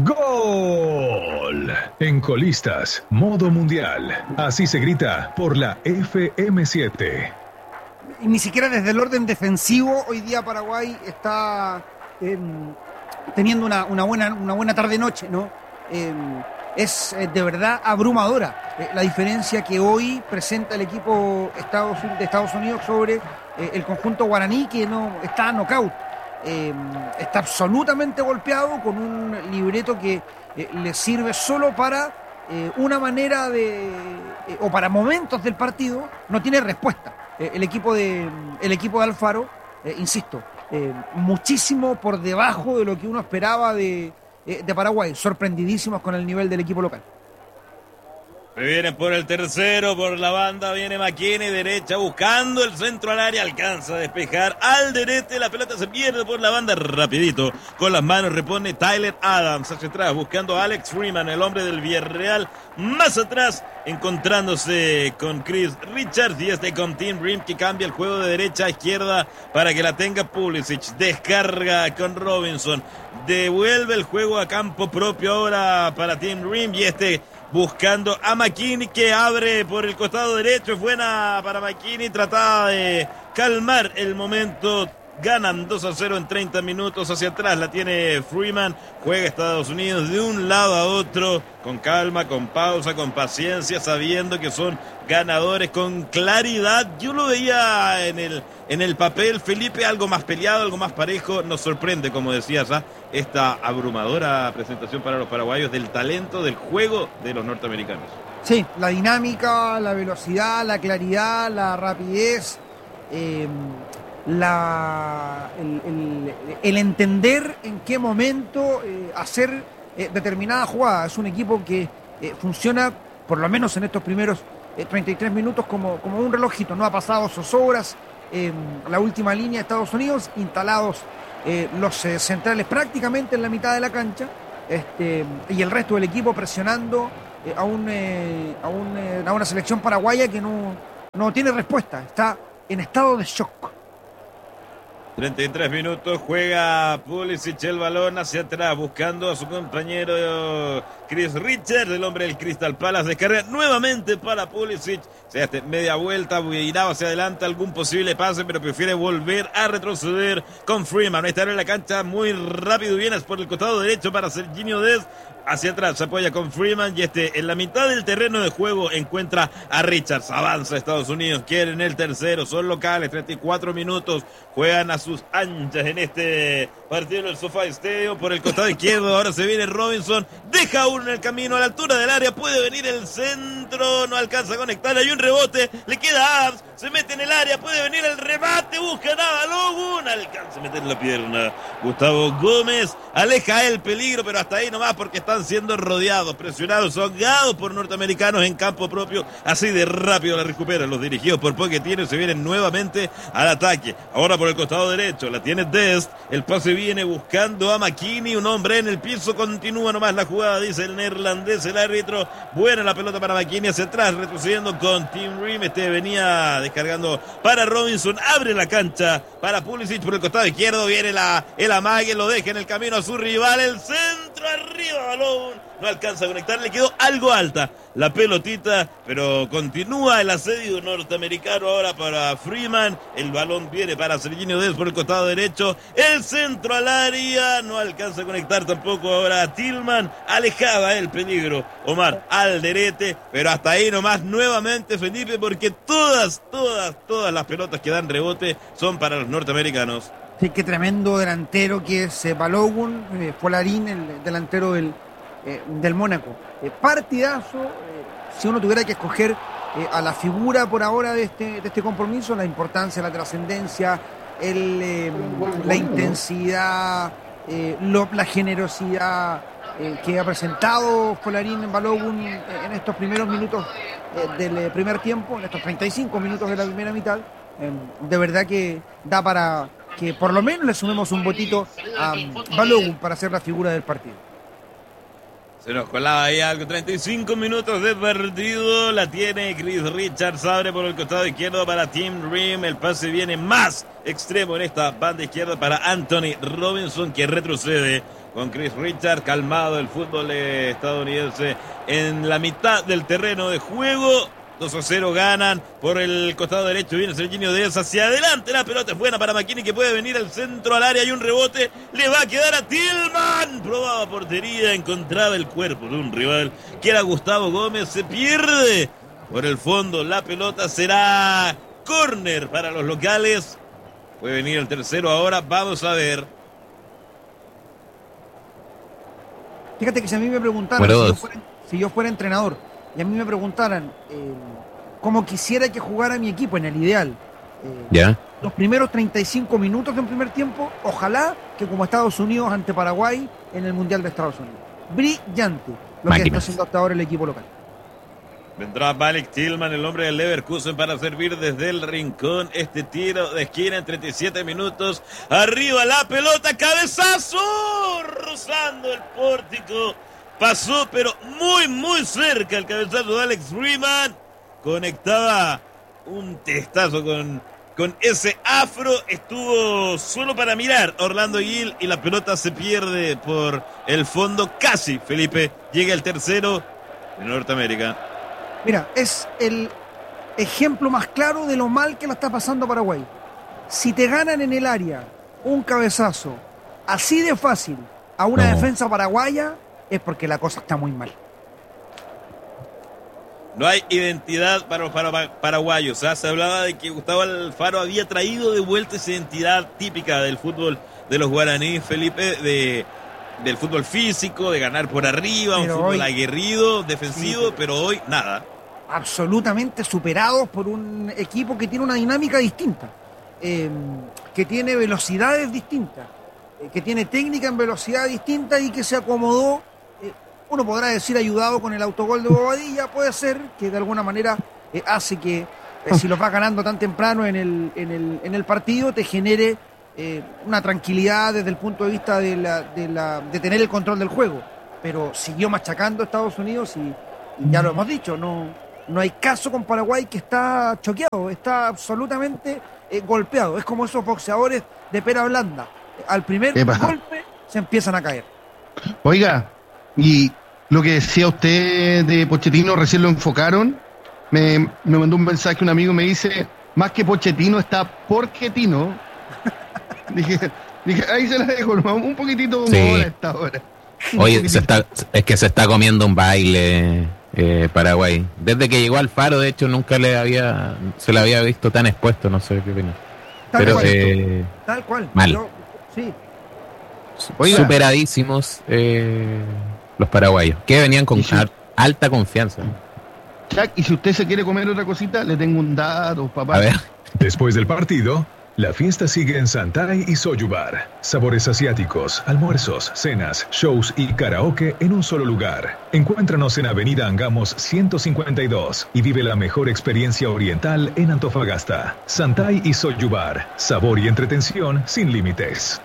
gol. En Colistas, modo mundial. Así se grita por la F M siete. Y ni siquiera desde el orden defensivo, hoy día Paraguay está eh, teniendo una, una, buena, una buena tarde-noche, ¿no? Eh, es eh, de verdad abrumadora eh, la diferencia que hoy presenta el equipo Estados, de Estados Unidos sobre eh, el conjunto guaraní, que no está knockout. Eh, está absolutamente golpeado con un libreto que eh, le sirve solo para eh, una manera de eh, o para momentos del partido. No tiene respuesta eh, el equipo de el equipo de Alfaro, eh, insisto, eh, muchísimo por debajo de lo que uno esperaba de, eh, de Paraguay. Sorprendidísimos con el nivel del equipo local. Vienen por el tercero, por la banda, viene McKinney, derecha, buscando el centro al área, alcanza a despejar al derete, la pelota se pierde por la banda, rapidito, con las manos repone Tyler Adams, hacia atrás, buscando a Alex Freeman, el hombre del Villarreal, más atrás, encontrándose con Chris Richards, y este con Tim Rim, que cambia el juego de derecha a izquierda para que la tenga Pulisic, descarga con Robinson, devuelve el juego a campo propio ahora para Tim Rim, y este buscando a McKinney, que abre por el costado derecho. Es buena para McKinney, trataba de calmar el momento. Ganan dos a cero en treinta minutos. Hacia atrás la tiene Freeman. Juega Estados Unidos de un lado a otro, con calma, con pausa, con paciencia, sabiendo que son ganadores, con claridad. Yo lo veía en el, en el papel, Felipe, algo más peleado, algo más parejo. Nos sorprende, como decías, ¿ah? esta abrumadora presentación para los paraguayos del talento, del juego de los norteamericanos. Sí, la dinámica, la velocidad, la claridad, la rapidez, eh, la, el, el, el entender en qué momento eh, hacer eh, determinada jugada. Es un equipo que eh, funciona, por lo menos en estos primeros eh, treinta y tres minutos, como, como un relojito. No ha pasado zozobras. Eh, la última línea de Estados Unidos, instalados eh, los eh, centrales prácticamente en la mitad de la cancha, este, y el resto del equipo presionando eh, a, un, eh, a, un, eh, a una selección paraguaya que no, no tiene respuesta, está en estado de shock. treinta y tres minutos, juega Pulisic el balón hacia atrás, buscando a su compañero Chris Richards, el hombre del Crystal Palace. Descarga nuevamente para Pulisic, se hace media vuelta, irá hacia adelante algún posible pase, pero prefiere volver a retroceder con Freeman. Está en la cancha muy rápido, viene por el costado derecho para Serginho Dest. Hacia atrás se apoya con Freeman y este en la mitad del terreno de juego encuentra a Richards. Avanza Estados Unidos, quieren el tercero, son locales, treinta y cuatro minutos, juegan a sus anchas en este partido del SoFi Stadium. Por el costado izquierdo ahora se viene Robinson, deja uno en el camino a la altura del área, puede venir el centro, no alcanza a conectar, hay un rebote, le queda Adams, se mete en el área, puede venir el remate, busca nada, Logun, alcanza a meter la pierna Gustavo Gómez, aleja el peligro, pero hasta ahí nomás porque están siendo rodeados, presionados, ahogados por norteamericanos en campo propio. Así de rápido la recuperan los dirigidos por Pochettino y se vienen nuevamente al ataque. Ahora por el costado derecho la tiene Dest, el pase viene buscando a McKinney, un hombre en el piso, continúa nomás la jugada, dice el neerlandés, el árbitro. Buena la pelota para McKinney hacia atrás, retrocediendo con Tim Ream. Este venía descargando para Robinson, abre la cancha para Pulisic por el costado izquierdo, viene la, el amague, lo deja en el camino a su rival, el centro arriba, balón, no alcanza a conectar, le quedó algo alta la pelotita, pero continúa el asedio norteamericano ahora para Freeman, el balón viene para Serginho Dest por el costado derecho, el centro al área, no alcanza a conectar tampoco ahora a Tillman, alejaba el peligro Omar Alderete, pero hasta ahí nomás nuevamente Felipe, porque todas, todas, todas las pelotas que dan rebote son para los norteamericanos. Sí, qué tremendo delantero que es eh, Balogun, eh, Polarín, el delantero del, eh, del Mónaco. Eh, partidazo, eh, si uno tuviera que escoger eh, a la figura por ahora de este, de este compromiso, la importancia, la trascendencia, el, eh, la intensidad, eh, lo, la generosidad eh, que ha presentado Polarín Balogun eh, en estos primeros minutos eh, del eh, primer tiempo, en estos treinta y cinco minutos de la primera mitad, eh, de verdad que da para que por lo menos le sumemos un votito a Balogun para ser la figura del partido. Se nos colaba ahí algo, treinta y cinco minutos de partido, la tiene Chris Richards, abre por el costado izquierdo para Tim Ream, el pase viene más extremo en esta banda izquierda para Anthony Robinson, que retrocede con Chris Richards, calmado el fútbol estadounidense en la mitad del terreno de juego. dos a cero ganan por el costado derecho, viene Serginho Dest hacia adelante, la pelota es buena para McKinney, que puede venir al centro al área, hay un rebote, le va a quedar a Tillman, probaba portería, encontraba el cuerpo de un rival que era Gustavo Gómez, se pierde por el fondo, la pelota será córner para los locales, puede venir el tercero ahora, vamos a ver. Fíjate que si a mí me preguntaran si yo, fuera, si yo fuera entrenador y a mí me preguntaran eh, cómo quisiera que jugara mi equipo en el ideal, eh, ¿ya? Los primeros treinta y cinco minutos de un primer tiempo, ojalá que como Estados Unidos ante Paraguay en el Mundial de Estados Unidos. Brillante lo Máquinas. que está haciendo hasta ahora el equipo local. Vendrá Malik Tillman, el hombre del Leverkusen, para servir desde el rincón este tiro de esquina en treinta y siete minutos. Arriba la pelota, cabezazo, rozando el pórtico. Pasó, pero muy, muy cerca el cabezazo de Alex Freeman. Conectaba un testazo con, con ese afro. Estuvo solo para mirar Orlando Gil y la pelota se pierde por el fondo. Casi, Felipe, llega el tercero de Norteamérica. Mira, es el ejemplo más claro de lo mal que la está pasando Paraguay. Si te ganan en el área un cabezazo así de fácil a una no. defensa paraguaya, es porque la cosa está muy mal. No hay identidad para los paraguayos. O sea, se hablaba de que Gustavo Alfaro había traído de vuelta esa identidad típica del fútbol de los guaraníes, Felipe, de, del fútbol físico, de ganar por arriba, pero un fútbol hoy, aguerrido, defensivo, sí, pero, pero hoy nada. Absolutamente superados por un equipo que tiene una dinámica distinta. eh, que tiene velocidades distintas, eh, que tiene técnica en velocidad distinta y que se acomodó, eh, uno podrá decir ayudado con el autogol de Bobadilla, puede ser que de alguna manera eh, hace que eh, si los vas ganando tan temprano en el, en el, en el partido te genere eh, una tranquilidad desde el punto de vista de, la, de, la, de tener el control del juego. Pero siguió machacando a Estados Unidos y, y ya lo hemos dicho, no, no hay caso con Paraguay, que está choqueado, está absolutamente eh, golpeado. Es como esos boxeadores de pera blanda. Al primer golpe se empiezan a caer. Oiga, y lo que decía usted de Pochettino, recién lo enfocaron. Me, me mandó un mensaje un amigo, me dice, más que Pochettino está Porquetino. dije, dije, ahí se la dejo, un poquitito de humor a esta hora. Oye, se está, es que se está comiendo un baile eh, Paraguay. Desde que llegó Alfaro, de hecho, nunca le había se le había visto tan expuesto, no sé qué opinas. Tal Pero cual, eh, tal cual. Mal. Yo, sí. Oiga. Superadísimos eh, los paraguayos, que venían con si, alta confianza. Chuck, y si usted se quiere comer otra cosita, le tengo un dato, papá. A ver. Después del partido, la fiesta sigue en Santay y Soyubar. Sabores asiáticos, almuerzos, cenas, shows y karaoke en un solo lugar. Encuéntranos en Avenida Angamos ciento cincuenta y dos y vive la mejor experiencia oriental en Antofagasta. Santay y Soyubar. Sabor y entretención sin límites.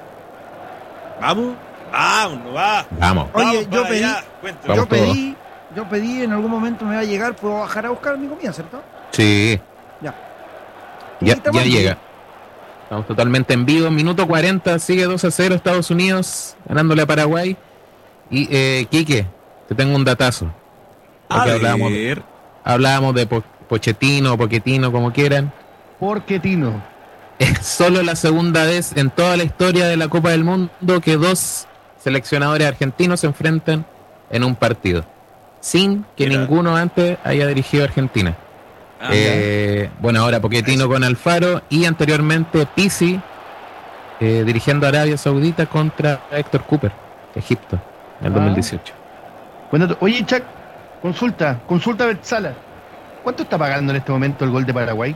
¿Vamos? Vamos, va. Vamos. Oye, Vamos yo para pedí, allá. Cuéntame. yo Vamos pedí, yo pedí, en algún momento me va a llegar, puedo bajar a buscar mi comida, ¿cierto? Sí. Ya. Ya, estamos ya en llega. vivo. Estamos totalmente en vivo. Minuto cuarenta, sigue dos a cero Estados Unidos, ganándole a Paraguay. Y, eh, Quique, te tengo un datazo. A Porque hablábamos, ver. hablábamos de po Pochettino, Pochettino, como quieran. Porquetino. Es solo la segunda vez en toda la historia de la Copa del Mundo que dos seleccionadores argentinos se enfrentan en un partido, sin que Mira. ninguno antes haya dirigido a Argentina. Ah, Eh, bueno, ahora Pochettino con Alfaro y anteriormente Pizzi eh, dirigiendo a Arabia Saudita contra Héctor Cooper, Egipto, en el Ah. dos mil dieciocho. Bueno, oye, Chuck, consulta, consulta Betzala. ¿Cuánto está pagando en este momento el gol de Paraguay?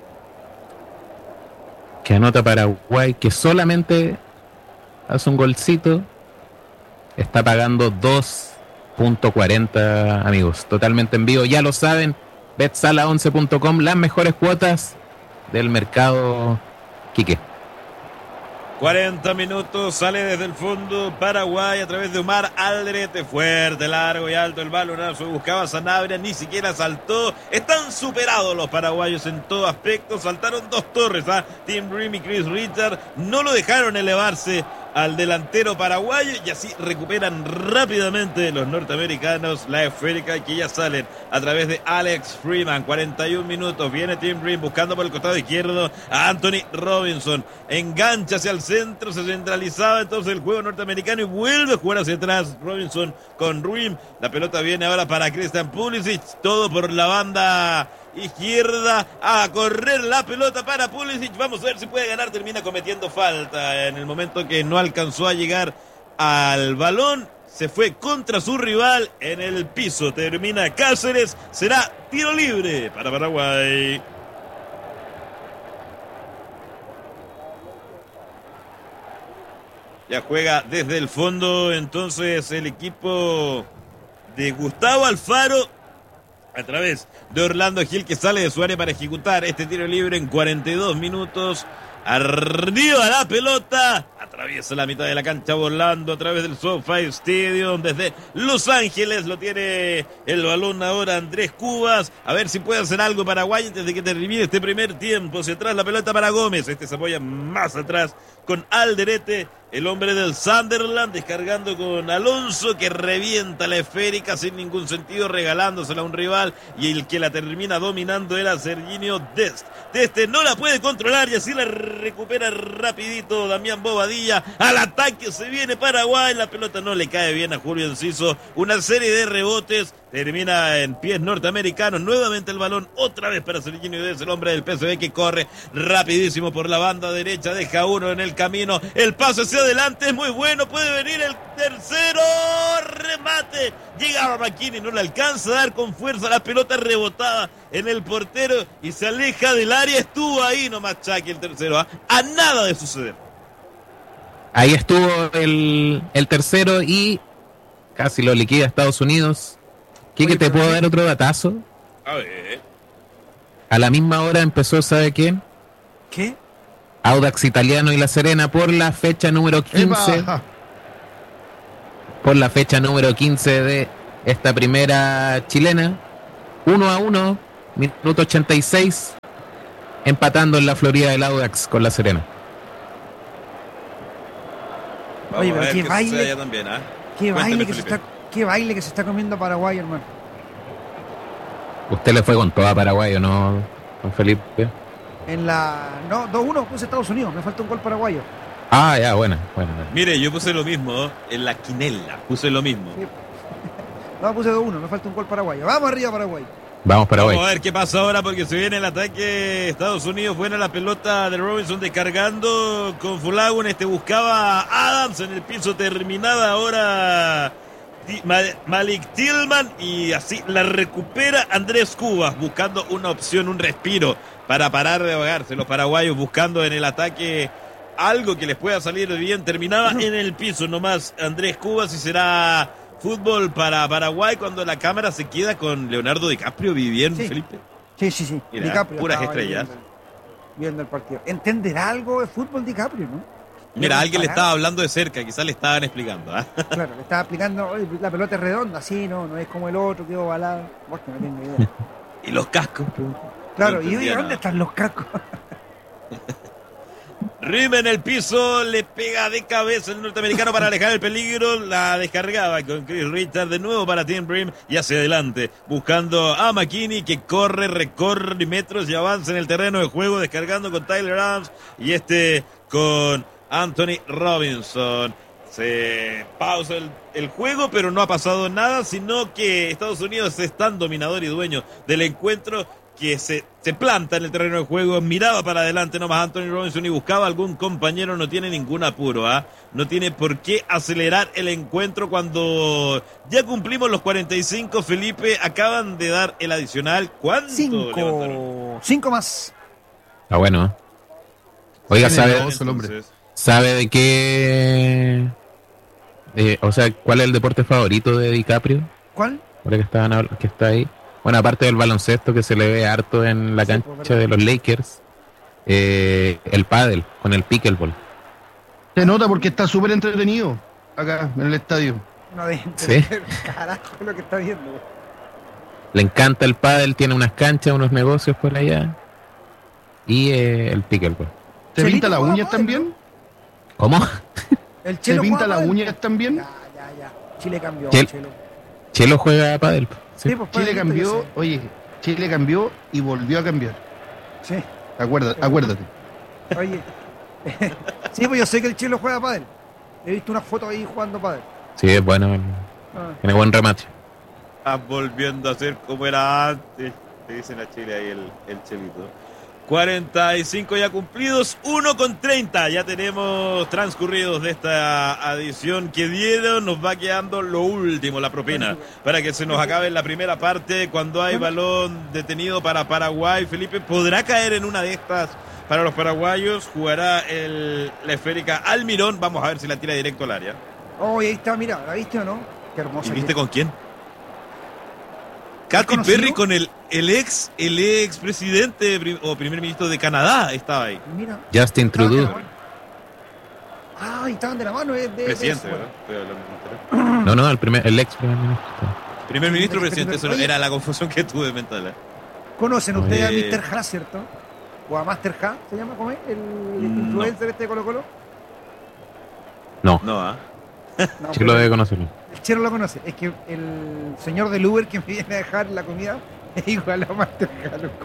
Que anota Paraguay, que solamente hace un golcito, está pagando dos punto cuarenta, amigos, totalmente en vivo, ya lo saben. Bet Sala once punto com, las mejores cuotas del mercado, Quique. cuarenta minutos, sale desde el fondo Paraguay a través de Omar Aldrete, fuerte, largo y alto el balonazo, buscaba Sanabria, ni siquiera saltó. Están superados los paraguayos en todo aspecto, saltaron dos torres, ¿ah? Tim Bream y Chris Richard no lo dejaron elevarse al delantero paraguayo y así recuperan rápidamente los norteamericanos la esférica, que ya salen a través de Alex Freeman. Cuarenta y un minutos, viene Tim Bream buscando por el costado izquierdo a Anthony Robinson, engancha hacia el centro, se centralizaba entonces el juego norteamericano y vuelve a jugar hacia atrás Robinson con Bream. La pelota viene ahora para Christian Pulisic, todo por la banda izquierda, a correr la pelota para Pulisic, vamos a ver si puede ganar, termina cometiendo falta en el momento que no alcanzó a llegar al balón, se fue contra su rival en el piso, termina Cáceres, será tiro libre para Paraguay. Ya juega desde el fondo entonces el equipo de Gustavo Alfaro a través de Orlando Gil, que sale de su área para ejecutar este tiro libre en cuarenta y dos minutos. Arriba la pelota, atraviesa la mitad de la cancha volando a través del SoFi Stadium desde Los Ángeles. Lo tiene el balón ahora Andrés Cubas. A ver si puede hacer algo Paraguay antes de que termine este primer tiempo. Hacia atrás la pelota para Gómez. Este se apoya más atrás con Alderete, el hombre del Sunderland, descargando con Alonso, que revienta la esférica sin ningún sentido, regalándosela a un rival, y el que la termina dominando era Serginho Dest. Dest no la puede controlar y así la recupera rapidito Damián Bobadilla. Al ataque se viene Paraguay, la pelota no le cae bien a Julio Enciso, una serie de rebotes termina en pies norteamericanos. Nuevamente el balón, otra vez para Serginho Dest, el hombre del P S V que corre rapidísimo por la banda derecha, deja uno en el camino, el paso hacia adelante es muy bueno, puede venir el tercero, remate, llega a McKinney, no le alcanza a dar con fuerza, la pelota rebotada en el portero y se aleja del área, estuvo ahí nomás Chucky el tercero, ¿eh? A nada de suceder. Ahí estuvo el, el tercero y casi lo liquida Estados Unidos. ¿Qué te puedo dar otro datazo? A ver. A la misma hora empezó, ¿sabe quién? ¿Qué? Audax Italiano y La Serena por la fecha número quince. ¡Epa! Por la fecha número quince de esta primera chilena. uno a uno, minuto ochenta y seis, empatando en la Florida del Audax con La Serena. Vamos Oye, a pero ver qué qué baile. sucede allá también, ¿eh? Qué Cuéntame, baile que se Felipe. está, qué baile que se está comiendo Paraguay, hermano. Usted le fue con toda Paraguay, ¿o no, don Felipe? En la. No, dos uno puse Estados Unidos, me falta un gol paraguayo. Ah, ya, bueno, bueno. bueno. Mire, yo puse lo mismo en la quinela, puse lo mismo. Sí. No, puse dos uno, me falta un gol paraguayo. Vamos arriba, Paraguay. Vamos Paraguay. Vamos a ver qué pasa ahora porque se viene el ataque Estados Unidos. Buena la pelota de Robinson descargando con Fulagun. Este buscaba a Adams en el piso, terminada ahora Ti- Ma- Malik Tillman y así la recupera Andrés Cubas buscando una opción, un respiro para parar de ahogarse. Los paraguayos buscando en el ataque algo que les pueda salir bien. Terminaba en el piso nomás Andrés Cubas y será fútbol para Paraguay cuando la cámara se queda con Leonardo DiCaprio viviendo, Sí. Felipe. Sí, sí, sí. Mira, DiCaprio puras estaba ahí estrellas. Viendo, el- viendo el partido. ¿Entenderá algo de fútbol DiCaprio, no? Mira, alguien le Comparar- estaba hablando de cerca, quizás le estaban explicando. ¿ah? Claro, le estaba explicando, oye, la pelota es redonda, sí, no, no es como el otro, quedó ovalado. Vos que no tengo idea. Y los cascos. Claro, No y oye, entendía ¿dónde nada. están los cacos? Rime en el piso, le pega de cabeza el norteamericano para alejar el peligro, la descargaba con Chris Richard de nuevo para Tim Brim y hacia adelante, buscando a McKinney que corre, recorre metros y avanza en el terreno de juego, descargando con Tyler Adams y este con Anthony Robinson. Se pausa el, el juego, pero no ha pasado nada, sino que Estados Unidos es tan dominador y dueño del encuentro que se, se planta en el terreno de juego, miraba para adelante nomás Anthony Robinson y buscaba algún compañero, no tiene ningún apuro, ¿ah? No tiene por qué acelerar el encuentro cuando ya cumplimos los cuarenta y cinco, Felipe, acaban de dar el adicional, ¿cuánto levantaron? Cinco. Cinco más. Está bueno, ¿eh? Oiga, ¿sabe, Generoso el hombre. Entonces, ¿sabe de qué? eh, o sea, ¿cuál es el deporte favorito de DiCaprio? ¿Cuál? Ahora que, estaban, habl- que está ahí. Bueno, aparte del baloncesto que se le ve harto en la Sí, pues, cancha verdad. de los Lakers, eh, el pádel con el pickleball. Se nota porque está súper entretenido acá en el estadio. No de Sí. Carajo, es lo que está viendo. Le encanta el pádel, tiene unas canchas, unos negocios por allá. Y eh, el pickleball. ¿Se Chelito pinta las juega uñas pádel, también? ¿Cómo? El ¿Se Chelo pinta juega las pádel. uñas también? Ya, ya, ya. Chile cambió, Chel- Chelo. Chelo juega pádel. Sí. Sí, pues, Chile pádel, cambió, yo oye, Chile cambió y volvió a cambiar. sé. Sí. Acuérdate, acuérdate. Oye. Sí, pues yo sé que el Chelo juega pádel. He visto una foto ahí jugando pádel. Sí, es bueno. Ah. Tiene buen remate. está volviendo a ser como era antes, le dicen a Chile ahí el, el Chelito. cuarenta y cinco ya cumplidos, uno con treinta ya tenemos transcurridos de esta adición que dieron. Nos va quedando lo último, la propina, para que se nos acabe en la primera parte. Cuando hay balón detenido para Paraguay, Felipe, ¿podrá caer en una de estas para los paraguayos? Jugará el, la esférica Almirón, vamos a ver si la tira directo al área. Oh, y ahí está, mira, ¿la viste o no? Qué hermosa. ¿Y viste que- con quién? Katy conocido? Perry con el, el ex el ex presidente prim- o primer ministro de Canadá estaba ahí. Mira. Justin estaban de la Trudeau. mano. Ah, y estaban de la mano. Es de, Presidente, de- ¿verdad? Estoy hablando de- No, no, el, primer, el ex primer ministro. Primer ministro o Oye, presidente, eso oye. era la confusión que tuve mental. ¿eh? ¿Conocen ustedes a Eh. mister Ha, cierto? O a Master Ha, ¿se llama? ¿Cómo es? El Mm, influencer este de Colo Colo. No, No, ¿ah? No, sí pero lo debe conocerlo. el Chero lo conoce. Es que el señor del Uber que me viene a dejar la comida es igual a Master Ha, loco.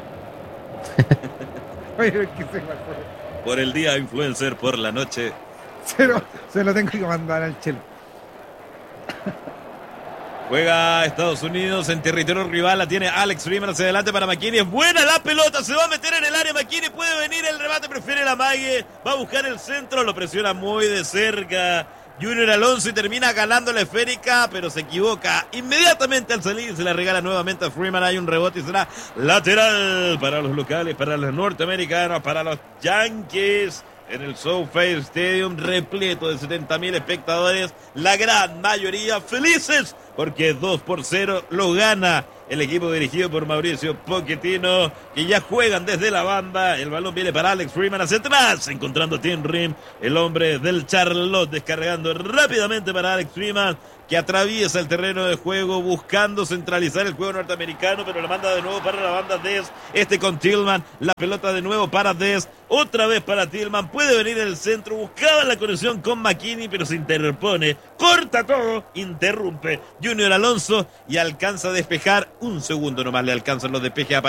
Oye, es que se me fue. Por el día influencer, por la noche. Se lo, se lo tengo que mandar al Chelo. Juega Estados Unidos en territorio rival, la tiene Alex Freeman hacia adelante para McKinney, es buena la pelota, se va a meter en el área McKinney, puede venir el remate, prefiere la mague, va a buscar el centro, lo presiona muy de cerca Junior Alonso y termina ganando la esférica, pero se equivoca inmediatamente al salir y se la regala nuevamente a Freeman, hay un rebote y será lateral para los locales, para los norteamericanos, para los Yankees. En el SoFi Stadium, repleto de setenta mil espectadores, la gran mayoría felices porque dos por cero lo gana el equipo dirigido por Mauricio Pochettino, que ya juegan desde la banda. El balón viene para Alex Freeman hacia atrás, encontrando a Tim Rim, el hombre del Charlotte, descargando rápidamente para Alex Freeman, que atraviesa el terreno de juego buscando centralizar el juego norteamericano, pero la manda de nuevo para la banda Dez, este con Tillman, la pelota de nuevo para Dez, otra vez para Tillman, puede venir el centro, buscaba la conexión con McKinney, pero se interpone, corta todo, interrumpe Junior Alonso y alcanza a despejar, un segundo nomás le alcanzan los despejes a